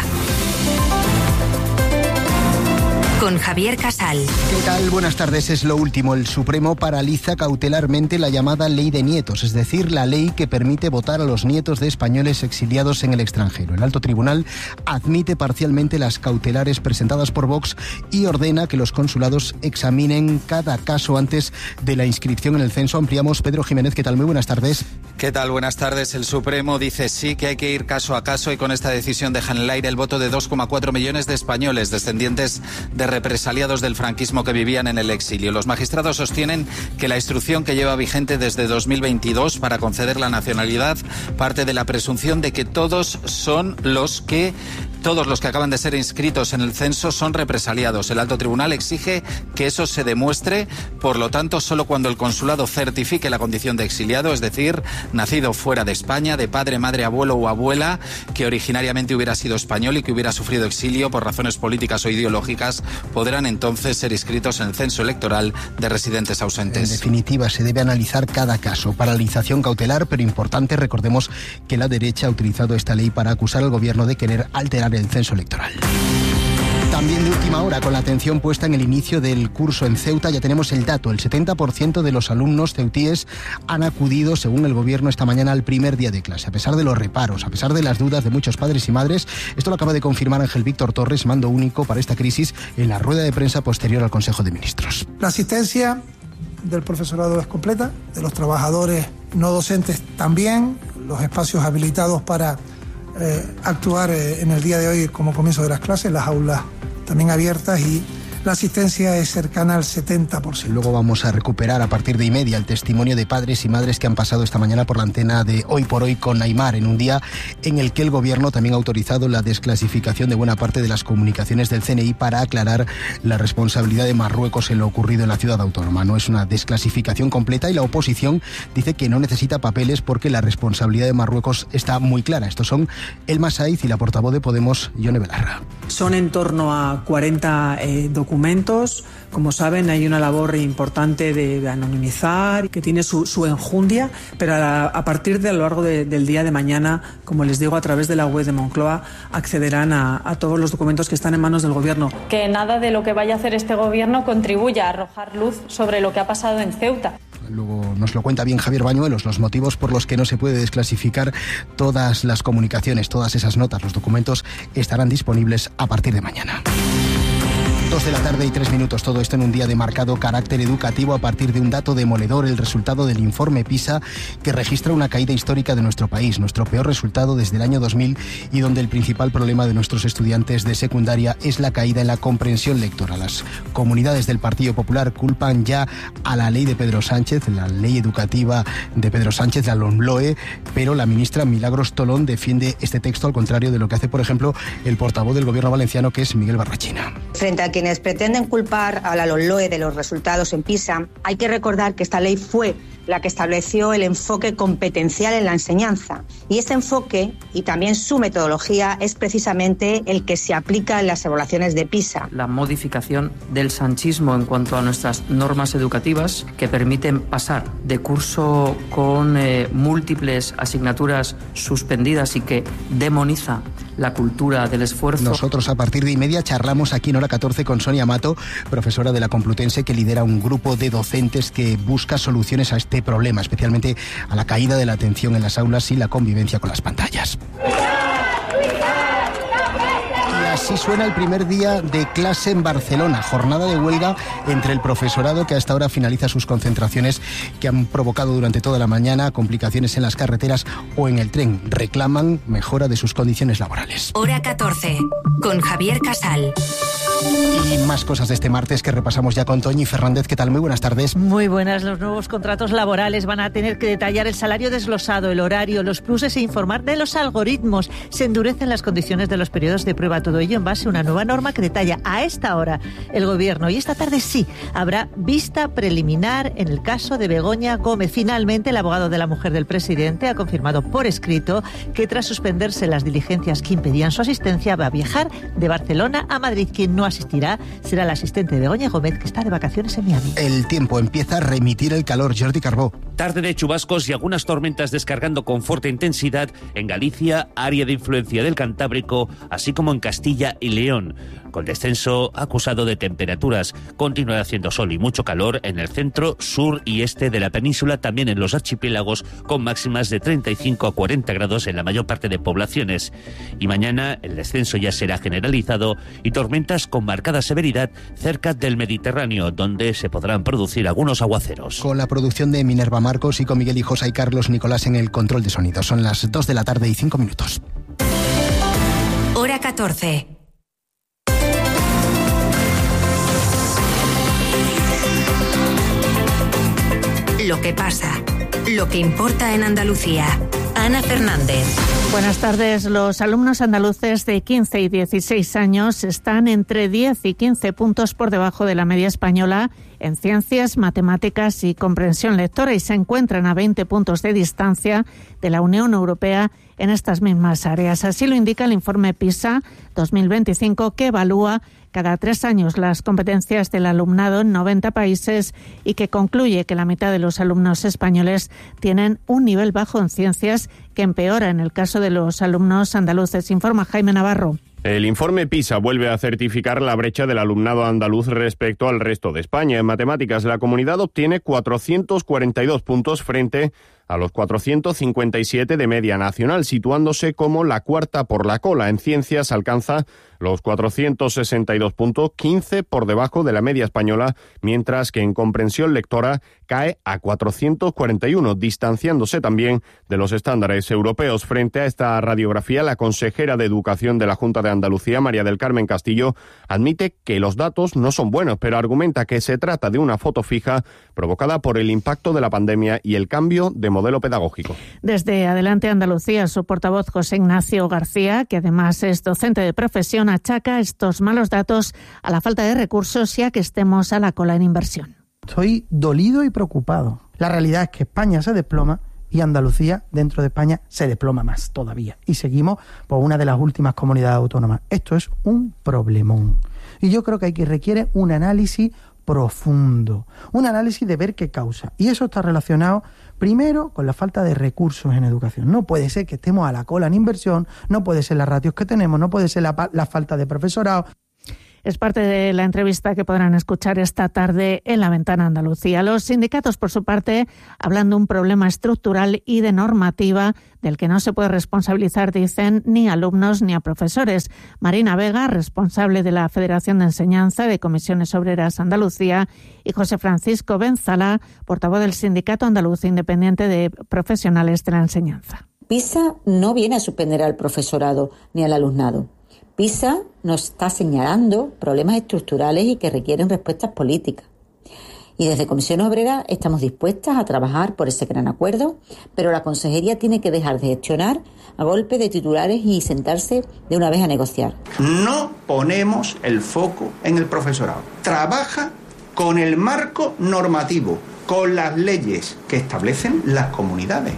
Con Javier Casal. ¿Qué tal? Buenas tardes. Es lo último. El Supremo paraliza cautelarmente la llamada Ley de Nietos, es decir, la ley que permite votar a los nietos de españoles exiliados en el extranjero. El Alto Tribunal admite parcialmente las cautelares presentadas por Vox y ordena que los consulados examinen cada caso antes de la inscripción en el censo. Ampliamos. Pedro Jiménez, ¿qué tal? Muy buenas tardes. ¿Qué tal? Buenas tardes. El Supremo dice sí que hay que ir caso a caso y con esta decisión dejan en el aire el voto de 2,4 millones de españoles descendientes de represaliados del franquismo que vivían en el exilio. Los magistrados sostienen que la instrucción que lleva vigente desde 2022 para conceder la nacionalidad parte de la presunción de que todos los que acaban de ser inscritos en el censo son represaliados. El Alto Tribunal exige que eso se demuestre, por lo tanto, solo cuando el consulado certifique la condición de exiliado, es decir, nacido fuera de España, de padre, madre, abuelo o abuela, que originariamente hubiera sido español y que hubiera sufrido exilio por razones políticas o ideológicas, podrán entonces ser inscritos en el censo electoral de residentes ausentes. En definitiva, se debe analizar cada caso. Paralización cautelar, pero importante, recordemos que la derecha ha utilizado esta ley para acusar al gobierno de querer alterar el censo electoral. También de última hora, con la atención puesta en el inicio del curso en Ceuta, ya tenemos el dato. El 70% de los alumnos ceutíes han acudido, según el gobierno, esta mañana al primer día de clase. A pesar de los reparos, a pesar de las dudas de muchos padres y madres, esto lo acaba de confirmar Ángel Víctor Torres, mando único para esta crisis, en la rueda de prensa posterior al Consejo de Ministros. La asistencia del profesorado es completa, de los trabajadores no docentes también, los espacios habilitados para actuar en el día de hoy como comienzo de las clases, las aulas también abiertas y la asistencia es cercana al 70%. Luego vamos a recuperar a partir de 1:30 el testimonio de padres y madres que han pasado esta mañana por la antena de Hoy por Hoy con Aimar, en un día en el que el Gobierno también ha autorizado la desclasificación de buena parte de las comunicaciones del CNI para aclarar la responsabilidad de Marruecos en lo ocurrido en la ciudad autónoma. No es una desclasificación completa y la oposición dice que no necesita papeles porque la responsabilidad de Marruecos está muy clara. Estos son Elma Saiz y la portavoz de Podemos, Ione Belarra. Son en torno a 40 documentos. Como saben, hay una labor importante de anonimizar, que tiene su enjundia, pero a partir de a lo largo del día de mañana, como les digo, a través de la web de Moncloa, accederán a todos los documentos que están en manos del Gobierno. Que nada de lo que vaya a hacer este Gobierno contribuya a arrojar luz sobre lo que ha pasado en Ceuta. Luego nos lo cuenta bien Javier Bañuelos, los motivos por los que no se puede desclasificar todas las comunicaciones, todas esas notas, los documentos estarán disponibles a partir de mañana. 2:03 todo esto en un día de marcado carácter educativo a partir de un dato demoledor, el resultado del informe PISA, que registra una caída histórica de nuestro país, nuestro peor resultado desde el año 2000 y donde el principal problema de nuestros estudiantes de secundaria es la caída en la comprensión lectora. Las comunidades del Partido Popular culpan ya a la ley de Pedro Sánchez, la ley educativa de Pedro Sánchez, la LOMLOE, pero la ministra Milagros Tolón defiende este texto al contrario de lo que hace, por ejemplo, el portavoz del Gobierno valenciano, que es Miguel Barrachina. Frente a quienes pretenden culpar a la LOMLOE de los resultados en PISA, hay que recordar que esta ley fue la que estableció el enfoque competencial en la enseñanza. Y este enfoque, y también su metodología, es precisamente el que se aplica en las evaluaciones de PISA. La modificación del sanchismo en cuanto a nuestras normas educativas, que permiten pasar de curso con múltiples asignaturas suspendidas y que demoniza la cultura del esfuerzo. Nosotros a partir de 1:30 charlamos aquí en Hora 14 con Sonia Mato, profesora de la Complutense, que lidera un grupo de docentes que busca soluciones a este problema, especialmente a la caída de la atención en las aulas y la convivencia con las pantallas. Así suena el primer día de clase en Barcelona, jornada de huelga entre el profesorado que a esta hora finaliza sus concentraciones que han provocado durante toda la mañana complicaciones en las carreteras o en el tren. Reclaman mejora de sus condiciones laborales. Hora 14, con Javier Casal. Y más cosas de este martes que repasamos ya con Toñi Fernández. ¿Qué tal? Muy buenas tardes. Muy buenas. Los nuevos contratos laborales van a tener que detallar el salario desglosado, el horario, los pluses e informar de los algoritmos. Se endurecen las condiciones de los periodos de prueba. Todo ello en base a una nueva norma que detalla a esta hora el Gobierno. Y esta tarde sí, habrá vista preliminar en el caso de Begoña Gómez. Finalmente, el abogado de la mujer del presidente ha confirmado por escrito que tras suspenderse las diligencias que impedían su asistencia, va a viajar de Barcelona a Madrid. Quien no asistirá será el asistente de Begoña Gómez, que está de vacaciones en Miami. El tiempo empieza a remitir el calor. Jordi Carbó. Tarde de chubascos y algunas tormentas descargando con fuerte intensidad en Galicia, área de influencia del Cantábrico, así como en Castilla y León. Con descenso acusado de temperaturas, continúa haciendo sol y mucho calor en el centro, sur y este de la península, también en los archipiélagos, con máximas de 35 a 40 grados en la mayor parte de poblaciones. Y mañana el descenso ya será generalizado y tormentas con marcada severidad cerca del Mediterráneo, donde se podrán producir algunos aguaceros. Con la producción de Minerva Marcos y con Miguel Hijosa y Carlos Nicolás en el control de sonido. Son las 2:05 p.m. Hora 14. Lo que pasa, lo que importa en Andalucía. Ana Fernández. Buenas tardes. Los alumnos andaluces de 15 y 16 años están entre 10 y 15 puntos por debajo de la media española en ciencias, matemáticas y comprensión lectora y se encuentran a 20 puntos de distancia de la Unión Europea en estas mismas áreas. Así lo indica el informe PISA 2025, que evalúa cada 3 años las competencias del alumnado en 90 países y que concluye que la mitad de los alumnos españoles tienen un nivel bajo en ciencias, que empeora en el caso de los alumnos andaluces, informa Jaime Navarro. El informe PISA vuelve a certificar la brecha del alumnado andaluz respecto al resto de España. En matemáticas, la comunidad obtiene 442 puntos frente a los 457 de media nacional, situándose como la cuarta por la cola. En ciencias alcanza los 462 puntos, 15 por debajo de la media española, mientras que en comprensión lectora cae a 441, distanciándose también de los estándares europeos. Frente a esta radiografía, la consejera de Educación de la Junta de Andalucía, María del Carmen Castillo, admite que los datos no son buenos, pero argumenta que se trata de una foto fija provocada por el impacto de la pandemia y el cambio de modelo pedagógico. Desde Adelante Andalucía, su portavoz José Ignacio García, que además es docente de profesión, achaca estos malos datos a la falta de recursos y a que estemos a la cola en inversión. Estoy dolido y preocupado. La realidad es que España se desploma y Andalucía, dentro de España, se desploma más todavía. Y seguimos por una de las últimas comunidades autónomas. Esto es un problemón. Y yo creo que requiere un análisis profundo, un análisis de ver qué causa. Y eso está relacionado primero con la falta de recursos en educación. No puede ser que estemos a la cola en inversión, no puede ser las ratios que tenemos, no puede ser la falta de profesorado. Es parte de la entrevista que podrán escuchar esta tarde en La Ventana Andalucía. Los sindicatos, por su parte, hablan de un problema estructural y de normativa del que no se puede responsabilizar, dicen, ni a alumnos ni a profesores. Marina Vega, responsable de la Federación de Enseñanza de Comisiones Obreras Andalucía, y José Francisco Benzala, portavoz del Sindicato Andaluz Independiente de Profesionales de la Enseñanza. PISA no viene a suspender al profesorado ni al alumnado. PISA nos está señalando problemas estructurales y que requieren respuestas políticas. Y desde Comisión Obrera estamos dispuestas a trabajar por ese gran acuerdo, pero la Consejería tiene que dejar de gestionar a golpe de titulares y sentarse de una vez a negociar. No ponemos el foco en el profesorado. Trabaja con el marco normativo, con las leyes que establecen las comunidades.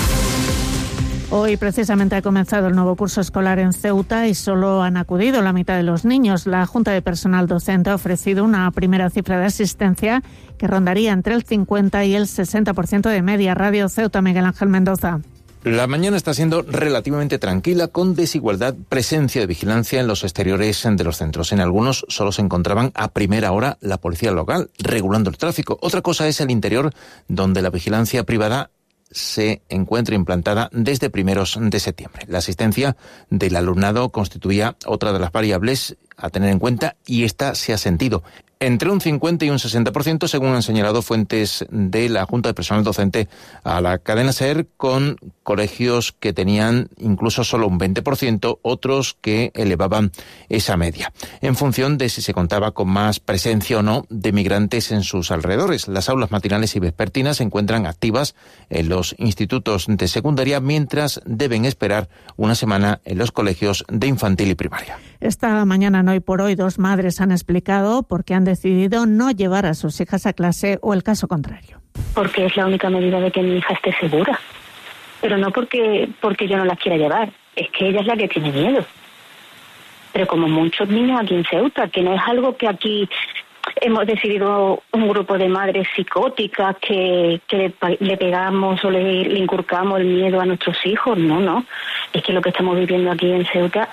Hoy precisamente ha comenzado el nuevo curso escolar en Ceuta y solo han acudido la mitad de los niños. La Junta de Personal Docente ha ofrecido una primera cifra de asistencia que rondaría entre el 50 y el 60% de media. Radio Ceuta, Miguel Ángel Mendoza. La mañana está siendo relativamente tranquila, con desigualdad, presencia de vigilancia en los exteriores de los centros. En algunos solo se encontraban a primera hora la policía local, regulando el tráfico. Otra cosa es el interior, donde la vigilancia privada se encuentra implantada desde primeros de septiembre. La asistencia del alumnado constituía otra de las variables a tener en cuenta y esta se ha sentido entre un 50 y un 60%, según han señalado fuentes de la Junta de Personal Docente a la cadena SER, con colegios que tenían incluso solo un 20%, otros que elevaban esa media, en función de si se contaba con más presencia o no de migrantes en sus alrededores. Las aulas matinales y vespertinas se encuentran activas en los institutos de secundaria, mientras deben esperar una semana en los colegios de infantil y primaria. Esta mañana en Hoy por Hoy, 2 madres han explicado por qué han decidido no llevar a sus hijas a clase o el caso contrario. Porque es la única medida de que mi hija esté segura. Pero no porque yo no la quiera llevar. Es que ella es la que tiene miedo. Pero como muchos niños aquí en Ceuta, que no es algo que aquí hemos decidido un grupo de madres psicóticas que le pegamos o le inculcamos el miedo a nuestros hijos. No. Es que lo que estamos viviendo aquí en Ceuta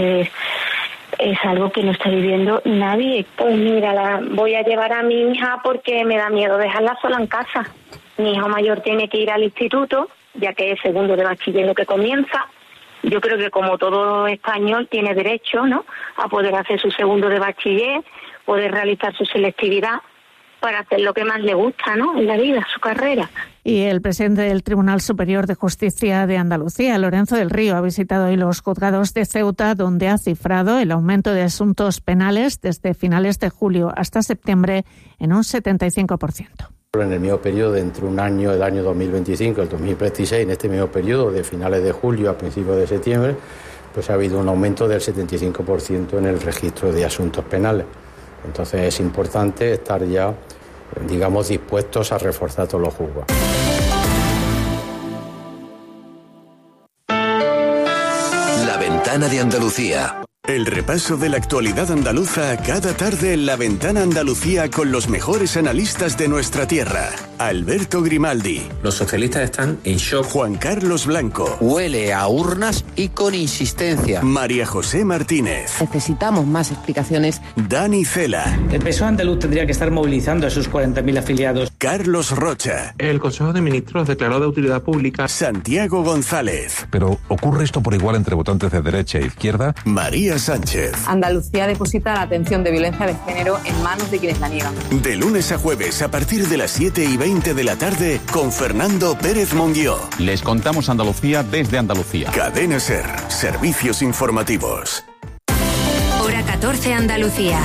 es algo que no está viviendo nadie. Pues mira, voy a llevar a mi hija porque me da miedo dejarla sola en casa. Mi hijo mayor tiene que ir al instituto, ya que es segundo de bachiller lo que comienza. Yo creo que como todo español tiene derecho, ¿no?, a poder hacer su segundo de bachiller, poder realizar su selectividad para hacer lo que más le gusta, ¿no?, en la vida, su carrera. Y el presidente del Tribunal Superior de Justicia de Andalucía, Lorenzo del Río, ha visitado hoy los juzgados de Ceuta, donde ha cifrado el aumento de asuntos penales desde finales de julio hasta septiembre en un 75%. En el mismo periodo de entre un año, el año 2025 y el 2026, en este mismo periodo de finales de julio a principios de septiembre, pues ha habido un aumento del 75% en el registro de asuntos penales. Entonces es importante estar ya, digamos, dispuestos a reforzar todos los juzgados. La Ventana de Andalucía. El repaso de la actualidad andaluza cada tarde en La Ventana Andalucía con los mejores analistas de nuestra tierra. Alberto Grimaldi. Los socialistas están en shock. Juan Carlos Blanco. Huele a urnas y con insistencia. María José Martínez. Necesitamos más explicaciones. Dani Cela. El PSOE andaluz tendría que estar movilizando a sus 40.000 afiliados. Carlos Rocha. El Consejo de Ministros declaró de utilidad pública. Santiago González. Pero ¿ocurre esto por igual entre votantes de derecha e izquierda? María Sánchez. Andalucía deposita la atención de violencia de género en manos de quienes la niegan. De lunes a jueves a partir de las 7:20 de la tarde con Fernando Pérez Monguió. Les contamos Andalucía desde Andalucía. Cadena SER. Servicios informativos. Hora 14 Andalucía.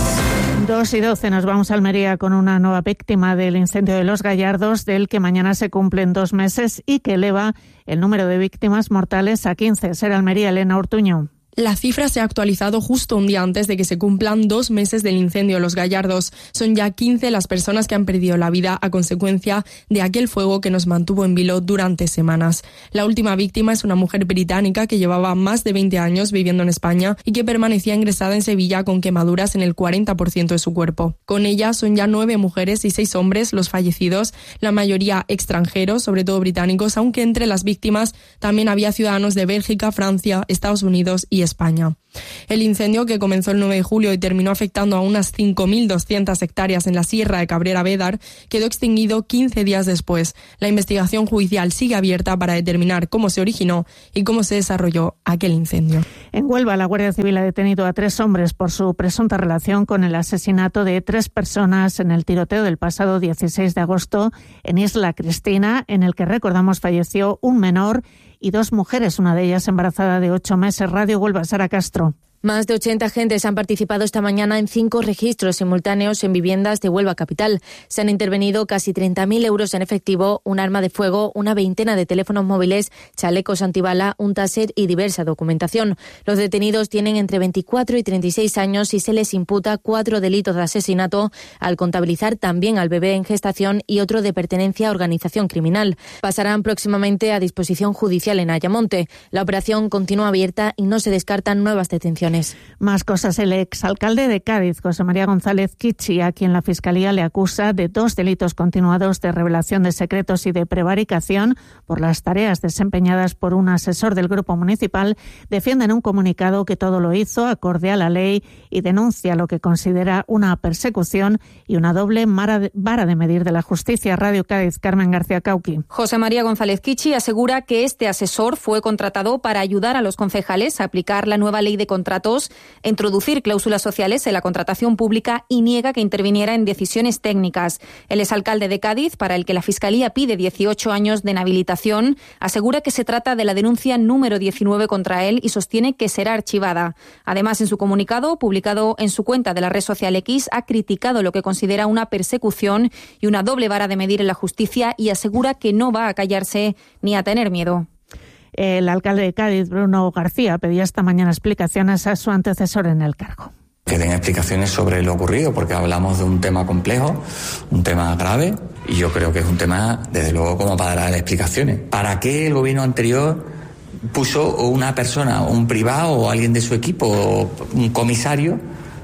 2:12 nos vamos a Almería con una nueva víctima del incendio de Los Gallardos, del que mañana se cumplen 2 meses y que eleva el número de víctimas mortales a 15. SER Almería, Elena Ortuño. La cifra se ha actualizado justo un día antes de que se cumplan 2 meses del incendio de Los Gallardos. Son ya 15 las personas que han perdido la vida a consecuencia de aquel fuego que nos mantuvo en vilo durante semanas. La última víctima es una mujer británica que llevaba más de 20 años viviendo en España y que permanecía ingresada en Sevilla con quemaduras en el 40% de su cuerpo. Con ella son ya 9 mujeres y 6 hombres los fallecidos, la mayoría extranjeros, sobre todo británicos, aunque entre las víctimas también había ciudadanos de Bélgica, Francia, Estados Unidos y España. El incendio, que comenzó el 9 de julio y terminó afectando a unas 5.200 hectáreas en la Sierra de Cabrera-Bédar, quedó extinguido 15 días después. La investigación judicial sigue abierta para determinar cómo se originó y cómo se desarrolló aquel incendio. En Huelva, la Guardia Civil ha detenido a 3 hombres por su presunta relación con el asesinato de 3 personas en el tiroteo del pasado 16 de agosto en Isla Cristina, en el que, recordamos, falleció un menor y 2 mujeres, una de ellas embarazada de 8 meses. Radio Huelva, Sara Castro. Más de 80 agentes han participado esta mañana en 5 registros simultáneos en viviendas de Huelva capital. Se han intervenido casi 30.000 euros en efectivo, un arma de fuego, una veintena de teléfonos móviles, chalecos antibala, un taser y diversa documentación. Los detenidos tienen entre 24 y 36 años y se les imputa 4 delitos de asesinato, al contabilizar también al bebé en gestación y otro de pertenencia a organización criminal. Pasarán próximamente a disposición judicial en Ayamonte. La operación continúa abierta y no se descartan nuevas detenciones. Más cosas. El exalcalde de Cádiz, José María González Kichi, a quien la Fiscalía le acusa de 2 delitos continuados de revelación de secretos y de prevaricación por las tareas desempeñadas por un asesor del Grupo Municipal, defiende en un comunicado que todo lo hizo acorde a la ley y denuncia lo que considera una persecución y una doble vara de medir de la justicia. Radio Cádiz, Carmen García Cauqui. José María González Kichi asegura que este asesor fue contratado para ayudar a los concejales a aplicar la nueva ley de contratos, introducir cláusulas sociales en la contratación pública y niega que interviniera en decisiones técnicas. El exalcalde de Cádiz, para el que la Fiscalía pide 18 años de inhabilitación, asegura que se trata de la denuncia número 19 contra él y sostiene que será archivada. Además, en su comunicado, publicado en su cuenta de la red social X, ha criticado lo que considera una persecución y una doble vara de medir en la justicia y asegura que no va a callarse ni a tener miedo. El alcalde de Cádiz, Bruno García, pedía esta mañana explicaciones a su antecesor en el cargo. Que den explicaciones sobre lo ocurrido, porque hablamos de un tema complejo, un tema grave, y yo creo que es un tema, desde luego, como para dar explicaciones. ¿Para qué el gobierno anterior puso una persona, un privado o alguien de su equipo, o un comisario,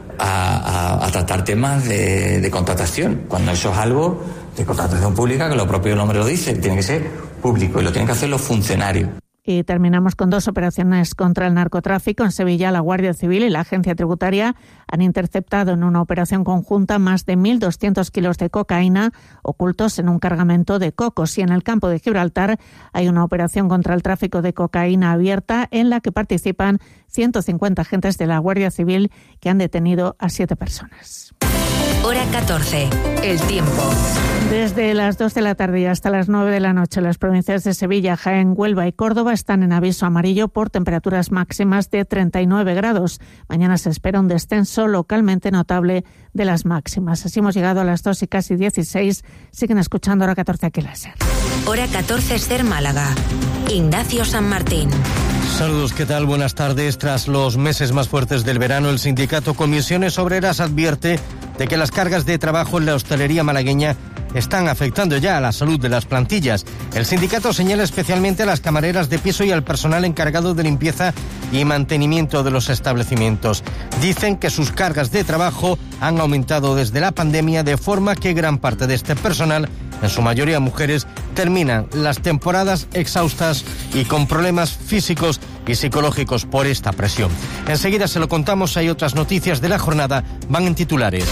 a tratar temas de contratación? Cuando eso es algo de contratación pública, que lo propio nombre lo dice, tiene que ser público y lo tienen que hacer los funcionarios. Y terminamos con 2 operaciones contra el narcotráfico. En Sevilla, la Guardia Civil y la Agencia Tributaria han interceptado en una operación conjunta más de 1.200 kilos de cocaína ocultos en un cargamento de cocos. Y en el campo de Gibraltar hay una operación contra el tráfico de cocaína abierta en la que participan 150 agentes de la Guardia Civil que han detenido a 7 personas. Hora 14. El tiempo. Desde las 2 de la tarde y hasta las 9 de la noche, las provincias de Sevilla, Jaén, Huelva y Córdoba están en aviso amarillo por temperaturas máximas de 39 grados. Mañana se espera un descenso localmente notable de las máximas. Así hemos llegado a las 2 y casi 16. Siguen escuchando Hora 14 aquí en la SER. Hora 14 SER Málaga. Ignacio San Martín. Saludos, ¿qué tal? Buenas tardes. Tras los meses más fuertes del verano, el sindicato Comisiones Obreras advierte de que las cargas de trabajo en la hostelería malagueña están afectando ya a la salud de las plantillas. El sindicato señala especialmente a las camareras de piso y al personal encargado de limpieza y mantenimiento de los establecimientos. Dicen que sus cargas de trabajo han aumentado desde la pandemia, de forma que gran parte de este personal, en su mayoría mujeres, terminan las temporadas exhaustas y con problemas físicos y psicológicos por esta presión. Enseguida se lo contamos, hay otras noticias de la jornada, van en titulares.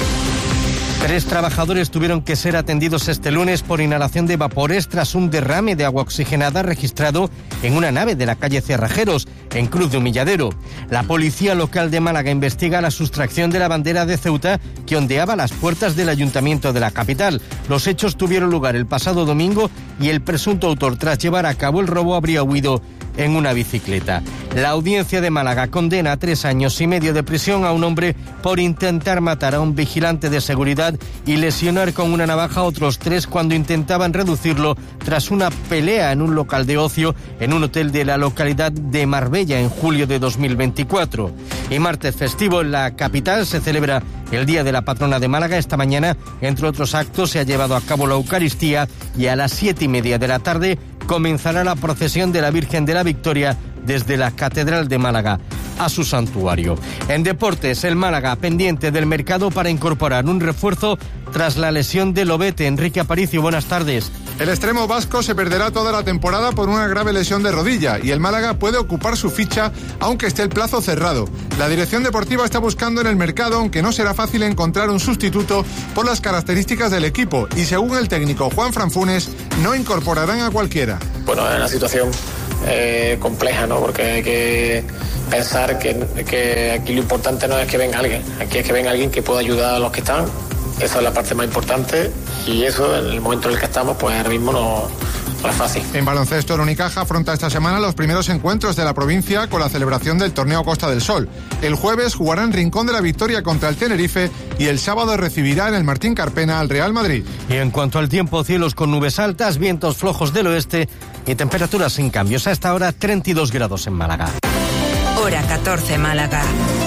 3 trabajadores tuvieron que ser atendidos este lunes por inhalación de vapores tras un derrame de agua oxigenada registrado en una nave de la calle Cerrajeros, en Cruz de Humilladero. La policía local de Málaga investiga la sustracción de la bandera de Ceuta que ondeaba las puertas del ayuntamiento de la capital. Los hechos tuvieron lugar el pasado domingo y el presunto autor, tras llevar a cabo el robo, habría huido en una bicicleta. La audiencia de Málaga condena a 3 años y medio de prisión a un hombre por intentar matar a un vigilante de seguridad y lesionar con una navaja a otros 3 cuando intentaban reducirlo tras una pelea en un local de ocio en un hotel de la localidad de Marbella en julio de 2024. Y martes festivo en la capital se celebra el Día de la Patrona de Málaga. Esta mañana, entre otros actos, se ha llevado a cabo la Eucaristía y a las 7:30 de la tarde comenzará la procesión de la Virgen de la Victoria desde la Catedral de Málaga a su santuario. En deportes, el Málaga pendiente del mercado para incorporar un refuerzo tras la lesión de Lobete. Enrique Aparicio, buenas tardes. El extremo vasco se perderá toda la temporada por una grave lesión de rodilla y el Málaga puede ocupar su ficha aunque esté el plazo cerrado. La dirección deportiva está buscando en el mercado, aunque no será fácil encontrar un sustituto por las características del equipo y, según el técnico Juan Franfunes, no incorporarán a cualquiera. Bueno, es una situación compleja, ¿no? Porque hay que pensar que aquí lo importante no es que venga alguien, aquí es que venga alguien que pueda ayudar a los que están. Esa es la parte más importante y eso, en el momento en el que estamos, pues ahora mismo no es fácil. En baloncesto, el Unicaja afronta esta semana los primeros encuentros de la provincia con la celebración del torneo Costa del Sol. El jueves jugará en Rincón de la Victoria contra el Tenerife y el sábado recibirá en el Martín Carpena al Real Madrid. Y en cuanto al tiempo, cielos con nubes altas, vientos flojos del oeste y temperaturas sin cambios. A esta hora 32 grados en Málaga. Hora 14 Málaga.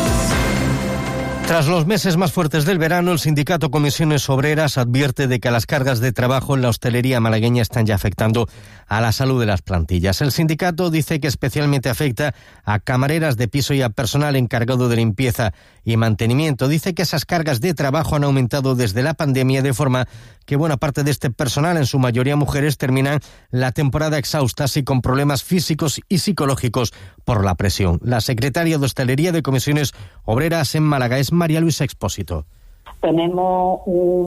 Tras los meses más fuertes del verano, el sindicato Comisiones Obreras advierte de que las cargas de trabajo en la hostelería malagueña están ya afectando a la salud de las plantillas. El sindicato dice que especialmente afecta a camareras de piso y a personal encargado de limpieza y mantenimiento. Dice que esas cargas de trabajo han aumentado desde la pandemia, de forma que buena parte de este personal, en su mayoría mujeres, terminan la temporada exhaustas y con problemas físicos y psicológicos por la presión. La secretaria de Hostelería de Comisiones Obreras en Málaga es María Luisa Expósito. Tenemos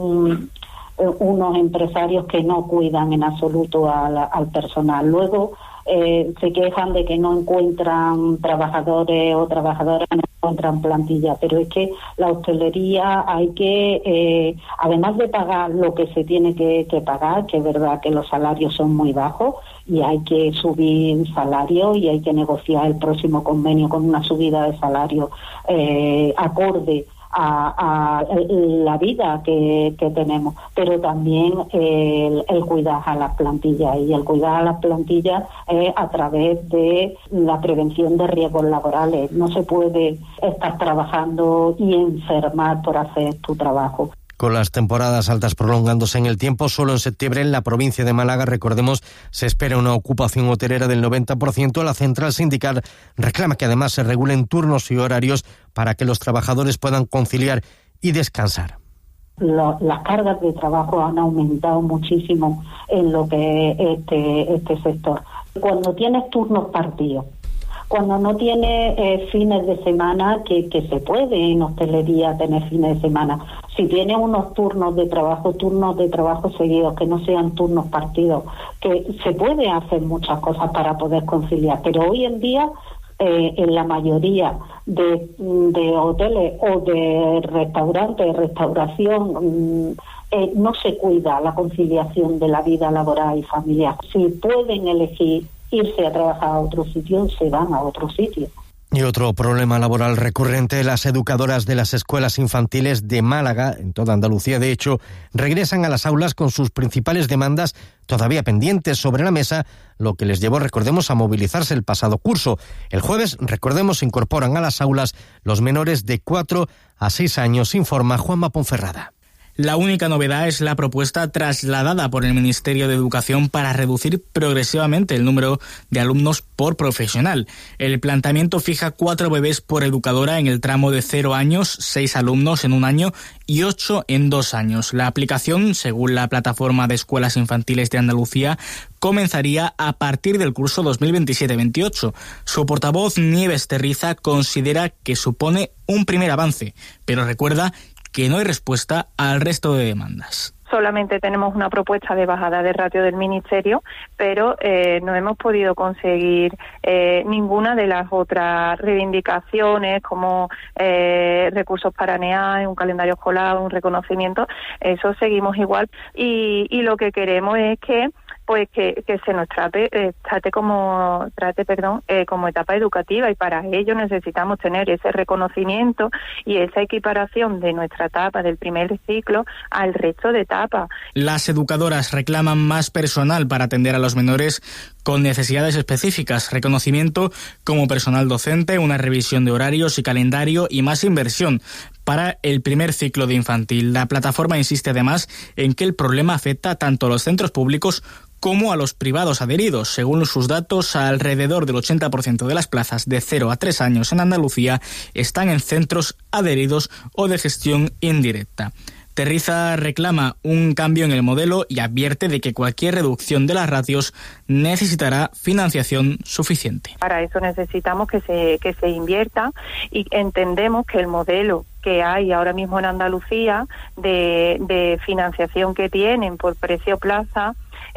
unos empresarios que no cuidan en absoluto al personal. Luego se quejan de que no encuentran trabajadores o trabajadoras, no encuentran plantilla, pero es que la hostelería hay que, además de pagar lo que se tiene que pagar, que es verdad que los salarios son muy bajos y hay que subir salario y hay que negociar el próximo convenio con una subida de salario acorde a la vida que tenemos, pero también el cuidar a las plantillas, y el cuidar a las plantillas es a través de la prevención de riesgos laborales. No se puede estar trabajando y enfermar por hacer tu trabajo. Con las temporadas altas prolongándose en el tiempo, solo en septiembre en la provincia de Málaga, recordemos, se espera una ocupación hotelera del 90%. La central sindical reclama que además se regulen turnos y horarios para que los trabajadores puedan conciliar y descansar. Las cargas de trabajo han aumentado muchísimo en lo que es este sector. Cuando tienes turnos partidos, cuando no tiene fines de semana, que se puede en hostelería tener fines de semana. Si tiene unos turnos de trabajo seguidos, que no sean turnos partidos, que se puede hacer muchas cosas para poder conciliar. Pero hoy en día, en la mayoría de hoteles o de restaurantes, restauración, no se cuida la conciliación de la vida laboral y familiar. Si pueden elegir irse a trabajar a otro sitio, se van a otro sitio. Y otro problema laboral recurrente: las educadoras de las escuelas infantiles de Málaga, en toda Andalucía de hecho, regresan a las aulas con sus principales demandas todavía pendientes sobre la mesa, lo que les llevó, recordemos, a movilizarse el pasado curso. El jueves, recordemos, se incorporan a las aulas los menores de 4 a 6 años, informa Juanma Ponferrada. La única novedad es la propuesta trasladada por el Ministerio de Educación para reducir progresivamente el número de alumnos por profesional. El planteamiento fija 4 bebés por educadora en el tramo de 0 años, 6 alumnos en un año y 8 en 2 años. La aplicación, según la plataforma de escuelas infantiles de Andalucía, comenzaría a partir del curso 2027-28. Su portavoz, Nieves Terriza, considera que supone un primer avance, pero recuerda que no hay respuesta al resto de demandas. Solamente tenemos una propuesta de bajada de ratio del Ministerio, pero no hemos podido conseguir ninguna de las otras reivindicaciones, como recursos para NEA, un calendario escolar, un reconocimiento. Eso seguimos igual y lo que queremos es que se nos trate como etapa educativa, y para ello necesitamos tener ese reconocimiento y esa equiparación de nuestra etapa del primer ciclo al resto de etapas. Las educadoras reclaman más personal para atender a los menores con necesidades específicas, reconocimiento como personal docente, una revisión de horarios y calendario y más inversión para el primer ciclo de infantil. La plataforma insiste además en que el problema afecta tanto a los centros públicos como a los privados adheridos. Según sus datos, alrededor del 80% de las plazas de 0 a 3 años en Andalucía están en centros adheridos o de gestión indirecta. Terriza reclama un cambio en el modelo y advierte de que cualquier reducción de las ratios necesitará financiación suficiente. Para eso necesitamos que se invierta, y entendemos que el modelo que hay ahora mismo en Andalucía de financiación que tienen por precio plaza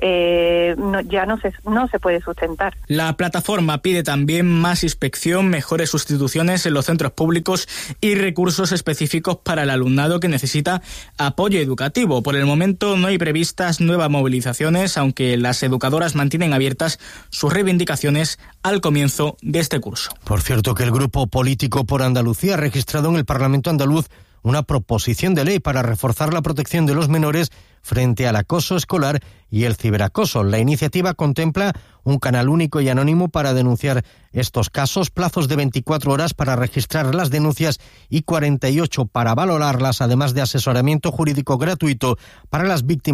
ya no se puede sustentar. La plataforma pide también más inspección, mejores sustituciones en los centros públicos y recursos específicos para el alumnado que necesita apoyo educativo. Por el momento no hay previstas nuevas movilizaciones, aunque las educadoras mantienen abiertas sus reivindicaciones al comienzo de este curso. Por cierto, que el Grupo Político por Andalucía ha registrado en el Parlamento andaluz una proposición de ley para reforzar la protección de los menores frente al acoso escolar y el ciberacoso. La iniciativa contempla un canal único y anónimo para denunciar estos casos, plazos de 24 horas para registrar las denuncias y 48 para valorarlas, además de asesoramiento jurídico gratuito para las víctimas